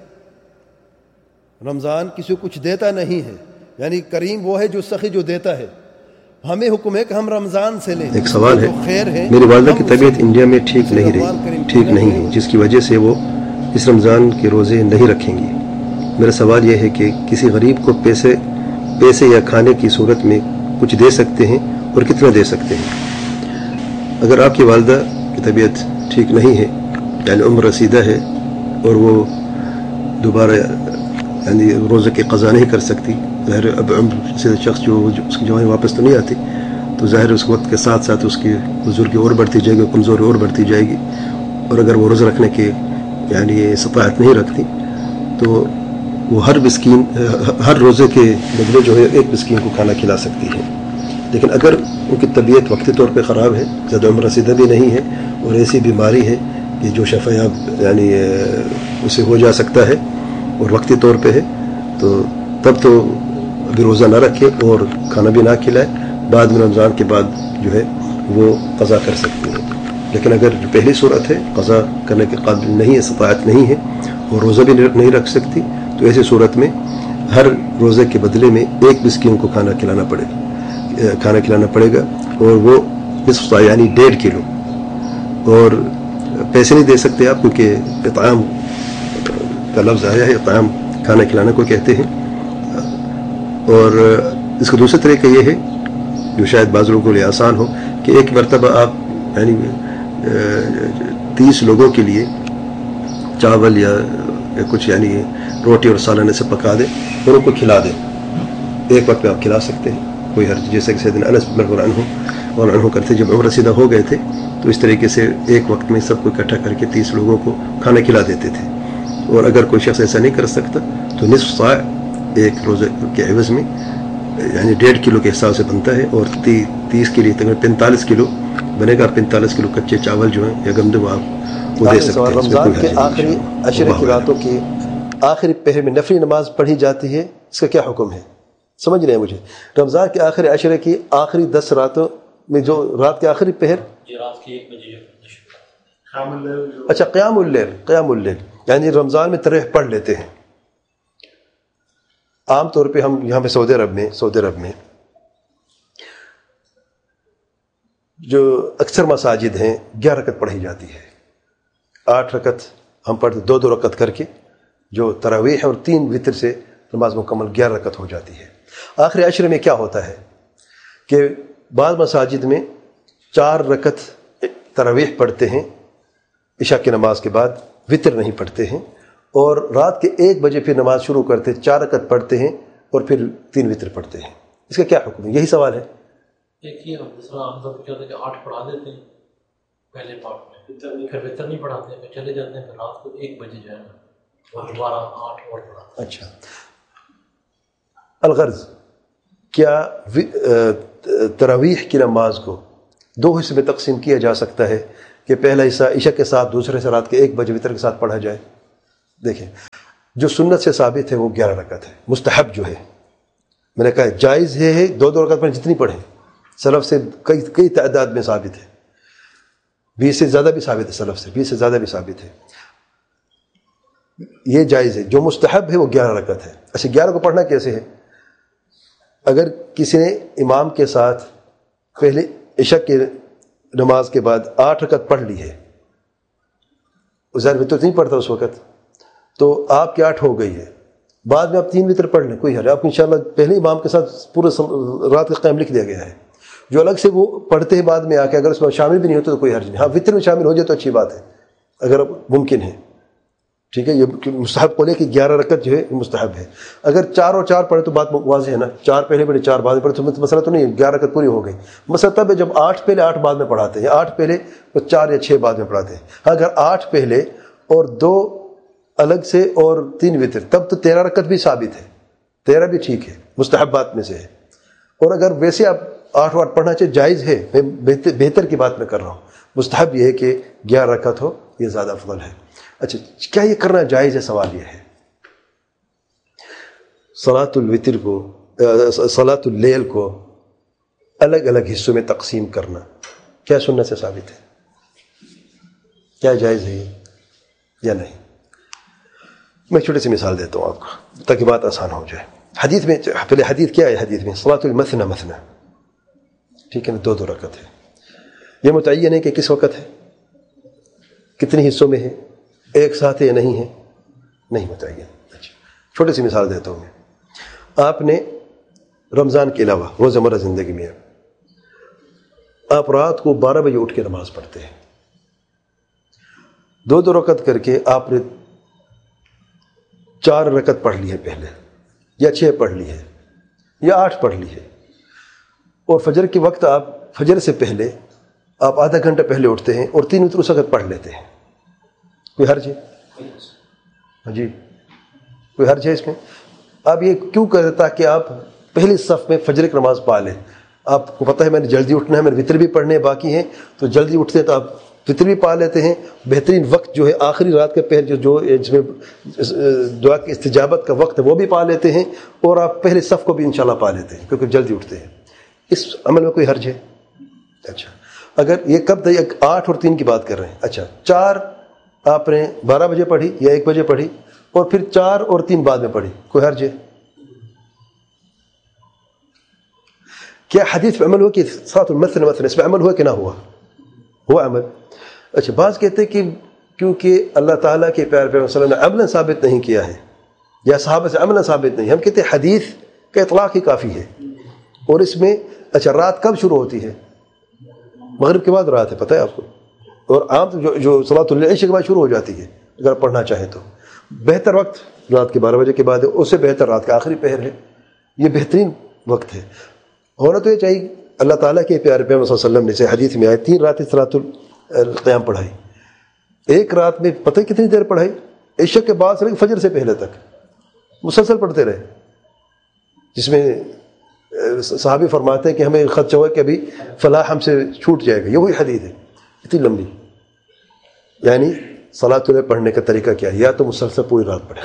رمضان کسی کو کچھ دیتا نہیں ہے، یعنی کریم وہ ہے جو سخی جو دیتا ہے. ہمیں حکم ہے کہ ہم رمضان سے لیں. ایک سوال ہے، خیر ہے. میری والدہ کی طبیعت انڈیا میں ٹھیک نہیں ہے، جس کی وجہ سے وہ اس رمضان کے روزے نہیں رکھیں گی. میرا سوال یہ ہے کہ کسی غریب کو پیسے یا کھانے کی صورت میں کچھ دے سکتے ہیں اور کتنا دے سکتے ہیں؟ اگر آپ کی والدہ کی طبیعت ٹھیک نہیں ہے، یعنی عمر رسیدہ ہے، اور وہ دوبارہ یعنی روزے کی قضا نہیں کر سکتی، ظاہر اب عمر سے شخص جو اس کی جوانی واپس تو نہیں آتی، تو ظاہر اس وقت کے ساتھ ساتھ اس کی بزرگی اور بڑھتی جائے گی، کمزوری اور بڑھتی جائے گی. اور اگر وہ روزہ رکھنے کے یعنی استطاعت نہیں رکھتی تو وہ ہر روزے کے بدلے جو ہے ایک مسکین کو کھانا کھلا سکتی ہے. لیکن اگر ان کی طبیعت وقتی طور پہ خراب ہے، زیادہ عمر رسیدہ بھی نہیں ہے، اور ایسی بیماری ہے کہ جو شفا یاب یعنی اسے ہو جا سکتا ہے اور وقتی طور پہ ہے، تو تب تو ابھی روزہ نہ رکھے اور کھانا بھی نہ کھلائے، بعد میں رمضان کے بعد جو ہے وہ قضا کر سکتے ہیں. لیکن اگر جو پہلی صورت ہے قضا کرنے کے قابل نہیں ہے، استطاعت نہیں ہے اور روزہ بھی نہیں رکھ سکتی، تو ایسی صورت میں ہر روزے کے بدلے میں ایک مسکین کو کھانا کھلانا پڑے گا، اور وہ نصف سا یعنی 1.5 کلو. اور پیسے نہیں دے سکتے آپ، کیونکہ اطعام کا لفظ آیا ہے، اطعام کھانا کھلانا کو کہتے ہیں. اور اس کا دوسرا طریقہ یہ ہے جو شاید بعض لوگوں کے لیے آسان ہو کہ ایک مرتبہ آپ یعنی 30 لوگوں کے لیے چاول یا کچھ یعنی روٹی اور سالن سے پکا دیں اور ان کو کھلا دیں. ایک وقت میں آپ کھلا سکتے ہیں، کوئی حرج. جیسے کہ سیدنا انس رضی اللہ عنہ کرتے، جب عمر رسیدہ ہو گئے تھے تو اس طریقے سے ایک وقت میں سب کو اکٹھا کر کے 30 لوگوں کو کھانا کھلا دیتے تھے. اور اگر کوئی شخص ایسا نہیں کر سکتا تو نصف سا ایک روزے کے عوض میں یعنی 1.5 کلو کے حساب سے بنتا ہے، اور 30 کے لیے تقریباً 45 کلو بنے گا. 45 کلو کچے چاول جو ہیں یا گندم آپ وہ دے سکتے ہیں. رمضان کے آخری عشرے کی راتوں کی آخری پہر میں نفلی نماز پڑھی جاتی ہے، اس کا کیا حکم ہے؟ سمجھ رہے ہیں مجھے؟ رمضان کے آخری عشرے کی آخری 10 راتوں میں جو رات کے آخری پہر، رات کی 1 بجے، اچھا قیام اللیل یعنی رمضان میں تراویح پڑھ لیتے ہیں. عام طور پہ ہم یہاں پہ سعودی عرب میں جو اکثر مساجد ہیں 11 رکعت پڑھی جاتی ہے. 8 رکعت ہم پڑھتے، 2 رکعت کر کے جو تراویح اور 3 وتر سے نماز مکمل 11 رکعت ہو جاتی ہے. آخری عشرے میں کیا ہوتا ہے کہ بعض مساجد میں 4 رکعت تراویح پڑھتے ہیں عشاء کی نماز کے بعد، وتر نہیں پڑھتے ہیں، اور رات کے 1 بجے پھر نماز شروع کرتے 4 رکعت پڑھتے ہیں اور پھر 3 وتر پڑھتے ہیں. اس کا کیا حکم ہے؟ یہی سوال ہے. ایک یہ دوسرا عام طور پہ کیا ہوتا ہے کہ 8 پڑھا دیتے ہیں پہلے پارٹ میں، پھر وتر نہیں پڑھاتے ہیں، پھر چلے جاتے ہیں، پھر رات کو 1 بجے جو ہے نا وہ دوبارہ 8 اور پڑھاتے ہیں. اچھا، الغرض کیا تراویح کی نماز کو 2 حصے میں تقسیم کیا جا سکتا ہے کہ پہلا حصہ عشاء کے ساتھ، دوسرے حصہ رات کے 1 بجے وتر کے ساتھ پڑھا جائے؟ دیکھیں، جو سنت سے ثابت ہے وہ 11 رکعت ہے. مستحب جو ہے میں نے کہا جائز ہے 2 رکعت پڑھیں جتنی پڑھیں. سلف سے کئی تعداد میں ثابت ہے، 20 سے زیادہ بھی ثابت ہے، سلف سے 20 سے زیادہ بھی ثابت ہے. یہ جائز ہے. جو مستحب ہے وہ 11 رکعت ہے. اچھا 11 کو پڑھنا کیسے ہے؟ اگر کسی نے امام کے ساتھ پہلے عشاء کی نماز کے بعد 8 رکعت پڑھ لی ہے، ظاہر وتر نہیں پڑھتا اس وقت، تو آپ کی 8 ہو گئی ہے، بعد میں آپ 3 وتر پڑھ لیں، کوئی حل ہے. آپ کو انشاءاللہ پہلے امام کے ساتھ پورے رات کا قیام لکھ دیا گیا ہے. جو الگ سے وہ پڑھتے ہیں بعد میں آ کے، اگر اس میں شامل بھی نہیں ہوتے تو کوئی حرج نہیں. ہاں وتر میں شامل ہو جائے تو اچھی بات ہے اگر ممکن ہے. ٹھیک ہے، یہ مستحب کو لے کہ 11 رکعت جو ہے مستحب ہے. اگر 4 اور 4 پڑھے تو بات واضح ہے نا، 4 پہلے پڑھے 4 بعد میں پڑھے تو مسئلہ تو نہیں ہے، 11 رکعت پوری ہو گئی. مسئلہ تب ہے جب 8 پہلے 8 بعد میں پڑھاتے ہیں، یا 8 پہلے 4 یا 6 بعد میں پڑھاتے ہیں. اگر 8 پہلے اور 2 الگ سے اور 3 وتر، تب تو 13 رکعت بھی ثابت ہے، 13 بھی ٹھیک ہے، مستحبات میں سے ہے. اور اگر ویسے آپ 8 واٹ پڑھنا چاہیے جائز ہے، میں بہتر کی بات میں کر رہا ہوں. مستحب یہ ہے کہ 11 رکعت ہو، یہ زیادہ افضل ہے. اچھا کیا یہ کرنا جائز ہے؟ سوال یہ ہے. صلاۃ الوتر کو، صلاۃ اللیل کو الگ الگ حصوں میں تقسیم کرنا کیا سنت سے ثابت ہے؟ کیا جائز ہے یا نہیں؟ میں چھوٹی سی مثال دیتا ہوں آپ کو تاکہ بات آسان ہو جائے. حدیث میں پہلے حدیث کیا ہے؟ حدیث میں صلاۃ المثنى مثنى، ٹھیک ہے نا، 2 رکعت ہے. یہ متعین ہے کہ کس وقت ہے، کتنے حصوں میں ہے، ایک ساتھ ہے یا نہیں ہے؟ نہیں متعین. اچھا چھوٹی سی مثال دیتا ہوں میں. آپ نے رمضان کے علاوہ روزمرہ زندگی میں آپ رات کو 12 بجے اٹھ کے نماز پڑھتے ہیں، 2 رکعت کر کے آپ نے 4 رکعت پڑھ لی ہے پہلے، یا 6 پڑھ لی ہے، یا 8 پڑھ لی ہے. اور فجر کے وقت آپ فجر سے پہلے آپ آدھا گھنٹہ پہلے اٹھتے ہیں اور 3 وتر اس وقت پڑھ لیتے ہیں. کوئی حرج ہے؟ جی کوئی حرج ہے اس میں؟ آپ یہ کیوں کرتے تاکہ آپ پہلی صف میں فجر کی نماز پا لیں. آپ کو پتہ ہے میں نے جلدی اٹھنا ہے، میں نے وتر بھی پڑھنے باقی ہیں، تو جلدی اٹھتے ہیں تو آپ وتر بھی پا لیتے ہیں. بہترین وقت جو ہے آخری رات کا پہر جو جس میں دعا کی استجابت کا وقت ہے وہ بھی پا لیتے ہیں، اور آپ پہلے صف کو بھی انشاءاللہ پا لیتے ہیں کیونکہ جلدی اٹھتے ہیں. اس عمل میں کوئی حرج ہے؟ اچھا اگر یہ کب 8 اور 3 کی بات کر رہے ہیں. اچھا 4 آپ نے 12 بجے پڑھی یا 1 بجے پڑھی، اور پھر 4 اور 3 بعد میں پڑھی، کوئی حرج ہے؟ کیا حدیث پہ عمل ہوا کہ صلاۃ المثنى مثنى اس پہ عمل ہوا کہ نہ ہوا؟ ہوا عمل. اچھا بعض کہتے ہیں کہ کیونکہ اللہ تعالیٰ کے پیارے پیغمبر صلی اللہ علیہ وسلم نے عملاً ثابت نہیں کیا ہے، یا صحابہ سے عملاً ثابت نہیں. ہم کہتے ہیں حدیث کا اطلاق ہی کافی ہے. اور اس میں اچھا رات کب شروع ہوتی ہے؟ مغرب کے بعد رات ہے، پتہ ہے آپ کو. اور عام جو صلاۃ العشاء کے بعد شروع ہو جاتی ہے اگر پڑھنا چاہیں تو. بہتر وقت رات کے 12 بجے کے بعد ہے، اس سے بہتر رات کا آخری پہر ہے. یہ بہترین وقت ہے. ہونا تو یہ چاہیے اللہ تعالیٰ کے پیارے پیغمبر صلی اللہ علیہ وسلم نے سے حدیث میں آئے 3 راتیں صلاۃ القیام پڑھائی. ایک رات میں پتہ کتنی دیر پڑھائی؟ عشاء کے بعد سے فجر سے پہلے تک مسلسل پڑھتے رہے، جس میں صحابی فرماتے ہیں کہ ہمیں خدشہ ہوا کہ ابھی فلاح ہم سے چھوٹ جائے گا. یہ وہی حدیث ہے اتنی لمبی. یعنی صلاۃ اللیل پڑھنے کا طریقہ کیا ہے؟ یا تو مسلسل پوری رات پڑھے،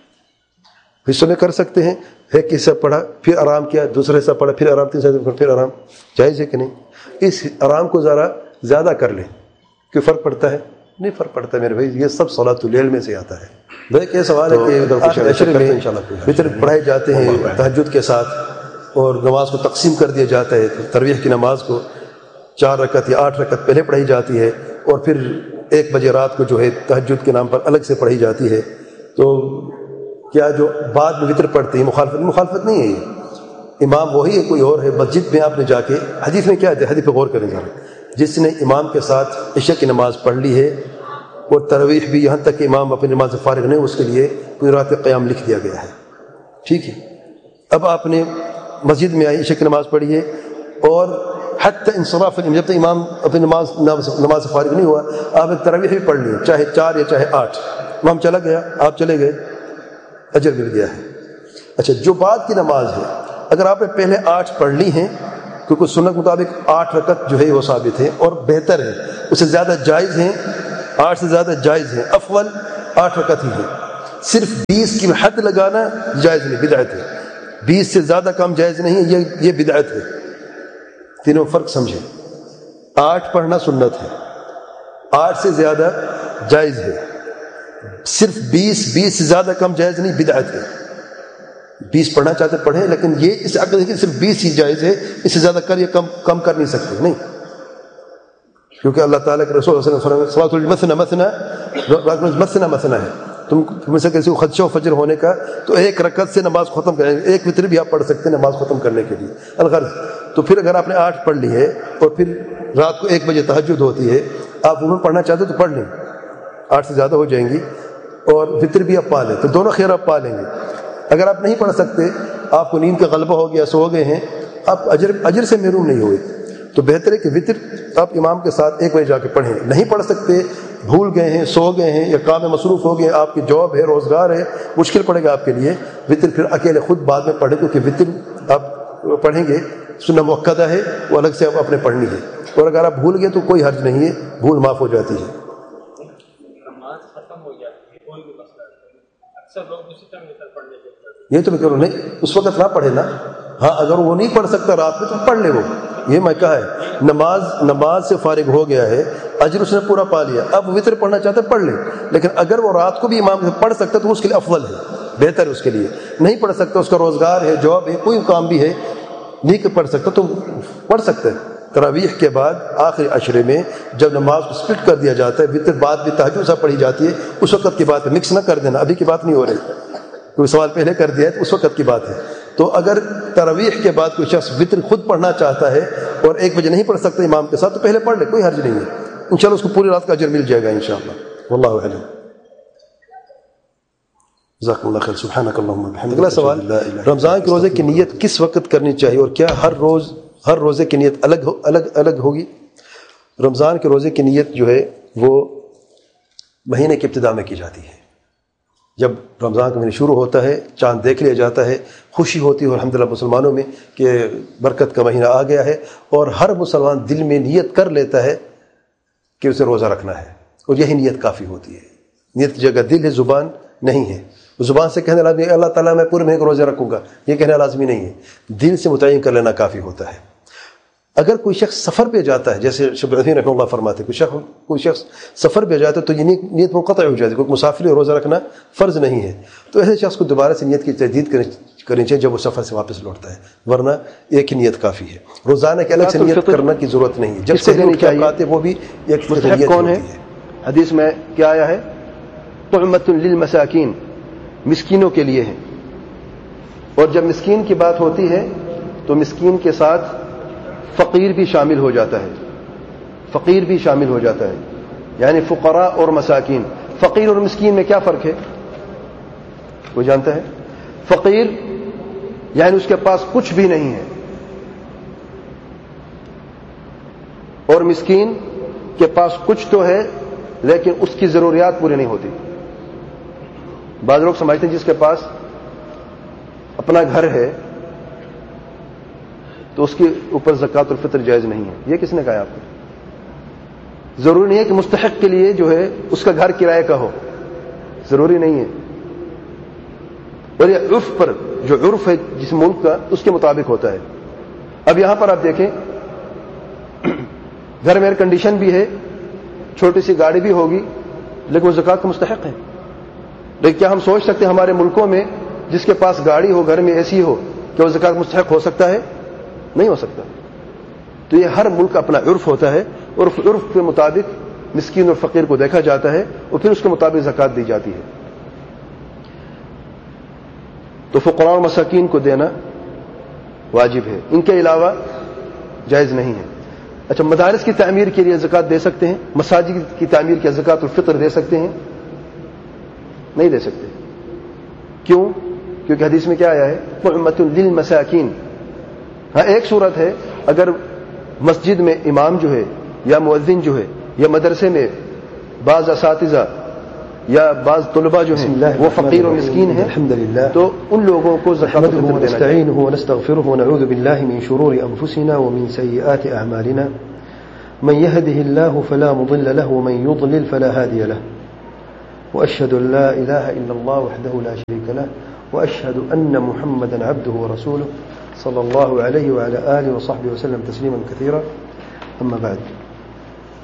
حصوں میں کر سکتے ہیں، ایک حصہ پڑھا پھر آرام کیا، دوسرا حصہ پڑھا پھر آرام، تیسرا حصہ پھر آرام. جائز ہے کہ نہیں؟ اس آرام کو ذرا زیادہ کر لیں. کوئی فرق پڑتا ہے؟ نہیں فرق پڑتا میرے بھائی. یہ سب صلاۃ اللیل میں سے آتا ہے. دیکھیں سوال ہے کہ عشر میں وتر پڑھائے جاتے ہیں تہجد کے ساتھ، اور نماز کو تقسیم کر دیا جاتا ہے. تراویح کی نماز کو 4 رکعت یا 8 رکعت پہلے پڑھی جاتی ہے، اور پھر 1 بجے رات کو جو ہے تہجد کے نام پر الگ سے پڑھی جاتی ہے. تو کیا جو بعد میں وتر پڑھتے ہیں مخالفت نہیں ہے؟ یہ امام وہی ہے، کوئی اور ہے. مسجد میں آپ نے جا کے حدیث میں کیا ہے؟ حدیث پہ غور کریں ذرا. جس نے امام کے ساتھ عشاء کی نماز پڑھ لی ہے اور تراویح بھی، یہاں تک کہ امام اپنی نماز سے فارغ نہیں، اس کے لیے پوری رات قیام لکھ دیا گیا ہے. ٹھیک ہے. اب آپ نے مسجد میں آئی، عشاء کی نماز پڑھی ہے، اور حتی انصراف جب تک امام اپنی نماز سے فارغ نہیں ہوا، آپ نے تراویح بھی پڑھ لی، چاہے 4 یا چاہے 8. امام چلا گیا، آپ چلے گئے، اجر مل گیا ہے. اچھا جو بعد کی نماز ہے اگر آپ نے پہلے 8 پڑھ لی ہیں، کیونکہ سنت کے مطابق 8 رکعت جو ہے وہ ثابت ہے اور بہتر ہے، اس سے زیادہ جائز ہیں، 8 سے زیادہ جائز ہیں، افضل 8 رکعت ہی ہے. صرف 20 کی حد لگانا جائز نہیں، بدعت ہے. 20 سے زیادہ کم جائز نہیں ہے، یہ بدعت ہے. تینوں فرق سمجھیں. 8 پڑھنا سنت ہے، 8 سے زیادہ جائز ہے. صرف 20 سے زیادہ کم جائز نہیں، بدعت ہے. 20 پڑھنا چاہتے پڑھیں، لیکن یہ اس عقل ہے کہ صرف 20 ہی جائز ہے، اس سے زیادہ کر یہ کم کر نہیں سکتے، نہیں. کیونکہ اللہ تعالیٰ کے رسول صلی اللہ علیہ وسلم صلاۃ المثنى مثنى ہے. تم میں سے کسی کو خدشہ و فجر ہونے کا تو 1 رکعت سے نماز ختم کریں، 1 وتر بھی آپ پڑھ سکتے ہیں نماز ختم کرنے کے لیے الغرض. تو پھر اگر آپ نے 8 پڑھ لی ہے اور پھر رات کو 1 بجے تہجد ہوتی ہے، آپ انہوں پڑھنا چاہتے تو پڑھ لیں، 8 سے زیادہ ہو جائیں گی، اور وتر بھی آپ پا لیں تو دونوں خیر آپ پا لیں گے. اگر آپ نہیں پڑھ سکتے، آپ کو نیند کا غلبہ ہو گیا، سو گئے ہیں، آپ اجر سے محروم نہیں ہوئے، تو بہتر ہے کہ وتر آپ امام کے ساتھ 1 بجے جا کے پڑھیں. نہیں پڑھ سکتے، بھول گئے ہیں، سو گئے ہیں، یا کام میں مصروف ہو گئے، آپ کی جاب ہے، روزگار ہے، مشکل پڑے گا آپ کے لیے، وتر پھر اکیلے خود بعد میں پڑھیں، کیونکہ وتر آپ پڑھیں گے سنہ مؤکدہ ہے، وہ الگ سے آپ اپنے پڑھنی ہے. اور اگر آپ بھول گئے تو کوئی حرج نہیں ہے، بھول معاف ہو جاتی ہے. نماز ختم ہو جاتی ہے، کوئی بھی مسئلہ نہیں، اکثر لوگ اسی طرح نکل پڑھنے کے، یہ تو میں کہہ رہا ہوں، نہیں اس وقت نہ پڑھے نا. ہاں اگر وہ نہیں پڑھ سکتا رات میں تو پڑھ لے، وہ یہ میں کہا ہے، نماز سے فارغ ہو گیا ہے، اجر اس نے پورا پا لیا، اب وتر پڑھنا چاہتا ہے پڑھ لے. لیکن اگر وہ رات کو بھی امام سے پڑھ سکتا تو اس کے لیے افضل ہے، بہتر ہے اس کے لیے. نہیں پڑھ سکتا، اس کا روزگار ہے، جاب ہے، کوئی کام بھی ہے، نہیں پڑھ سکتا تو پڑھ سکتا ہے. تراویح کے بعد آخری عشرے میں جب نماز کو سپلٹ کر دیا جاتا ہے، وتر بعد بھی تہجد سے پڑھی جاتی ہے، اس وقت کی بات ہے، مکس نہ کر دینا، ابھی کی بات نہیں ہو رہی. کوئی سوال پہلے کر دیا ہے تو اس وقت کی بات ہے. تو اگر تراویح کے بعد کوئی شخص وتر خود پڑھنا چاہتا ہے اور 1 بجے نہیں پڑھ سکتا امام کے ساتھ تو پہلے پڑھ لے، کوئی حرج نہیں ہے، انشاءاللہ اس کو پوری رات کا اجر مل جائے گا انشاءاللہ. واللہ اعلم. جزاکم اللہ خیر. سبحانک اللہم وبحمدک. اگلا سوال، رمضان کے روزے کی نیت کس وقت کرنی چاہیے اور کیا ہر روزے کی نیت الگ ہوگی؟ رمضان کے روزے کی نیت جو ہے وہ مہینے کی ابتدا میں کی جاتی ہے. جب رمضان کا مہینہ شروع ہوتا ہے، چاند دیکھ لیا جاتا ہے، خوشی ہوتی ہے اور الحمدللہ مسلمانوں میں کہ برکت کا مہینہ آ گیا ہے، اور ہر مسلمان دل میں نیت کر لیتا ہے کہ اسے روزہ رکھنا ہے، اور یہی نیت کافی ہوتی ہے. نیت کی جگہ دل ہے، زبان نہیں ہے. زبان سے کہنے لازمی اللہ تعالیٰ میں پورے مہینے کو روزہ رکھوں گا، یہ کہنا لازمی نہیں ہے، دل سے متعین کر لینا کافی ہوتا ہے. اگر کوئی شخص سفر پہ جاتا ہے، جیسے شیخ ابن عثیمین رحمہ اللہ فرماتے ہیں، کوئی شخص سفر پہ جاتا ہے تو یہ نیت منقطع ہو جاتی ہے، کوئی مسافر روزہ رکھنا فرض نہیں ہے، تو ایسے شخص کو دوبارہ سے نیت کی تجدید کرنی چاہیے جب وہ سفر سے واپس لوٹتا ہے، ورنہ ایک ہی نیت کافی ہے. روزانہ کے الگ سے نیت کرنا کی ضرورت نہیں ہے. جب سے آتے وہ بھی ایک نیت کون ہے. حدیث میں کیا آیا ہے؟ طعمۃ للمساکین، مسکینوں کے لیے ہے. اور جب مسکین کی بات ہوتی ہے تو مسکین کے ساتھ فقیر بھی شامل ہو جاتا ہے، فقیر بھی شامل ہو جاتا ہے، یعنی فقراء اور مساکین. فقیر اور مسکین میں کیا فرق ہے؟ کوئی جانتا ہے؟ فقیر یعنی اس کے پاس کچھ بھی نہیں ہے، اور مسکین کے پاس کچھ تو ہے لیکن اس کی ضروریات پوری نہیں ہوتی. بعض لوگ سمجھتے ہیں جس کے پاس اپنا گھر ہے تو اس کے اوپر زکوٰۃ الفطر جائز نہیں ہے. یہ کس نے کہا آپ کو؟ ضروری نہیں ہے کہ مستحق کے لیے جو ہے اس کا گھر کرائے کا ہو، ضروری نہیں ہے. اور یہ عرف پر، جو عرف ہے جس ملک کا اس کے مطابق ہوتا ہے. اب یہاں پر آپ دیکھیں، گھر میں ایئر کنڈیشن بھی ہے، چھوٹی سی گاڑی بھی ہوگی، لیکن وہ زکوٰۃ کا مستحق ہے. لیکن کیا ہم سوچ سکتے ہیں ہمارے ملکوں میں جس کے پاس گاڑی ہو، گھر میں اے سی ہو، کہ وہ زکوٰۃ مستحق ہو سکتا ہے؟ نہیں ہو سکتا. تو یہ ہر ملک کا اپنا عرف ہوتا ہے، اور عرف کے مطابق مسکین اور فقیر کو دیکھا جاتا ہے اور پھر اس کے مطابق زکوٰۃ دی جاتی ہے. تو فقراء اور مساکین کو دینا واجب ہے، ان کے علاوہ جائز نہیں ہے. اچھا، مدارس کی تعمیر کے لیے زکوٰۃ دے سکتے ہیں؟ مساجد کی تعمیر کے زکوٰۃ الفطر دے سکتے ہیں؟ نہیں دے سکتے. کیوں؟ کیونکہ حدیث میں کیا آیا ہے؟ طعمۃ للمساکین. ہاں ایک صورت ہے، اگر مسجد میں امام جو ہے یا مؤذن جو ہے یا مدرسے میں بعض اساتذہ یا بعض طلباء جو ہیں وہ فقیر و مسکین ہیں الحمد للہ تو ان لوگوں کو زکوٰۃ نحمده الفطر دینا چاہیے. ونستعينه ونستغفره ونعوذ بالله من شرور أنفسنا ومن سيئات أعمالنا من يهده الله فلا مضل له ومن يضلل فلا هادي له وأشهد أن لا إله إلا الله وحده لا شريك له وأشهد أن محمدا عبده ورسوله صلى الله عليه وعلى آله وصحبه وسلم تسليما كثيرا. أما بعد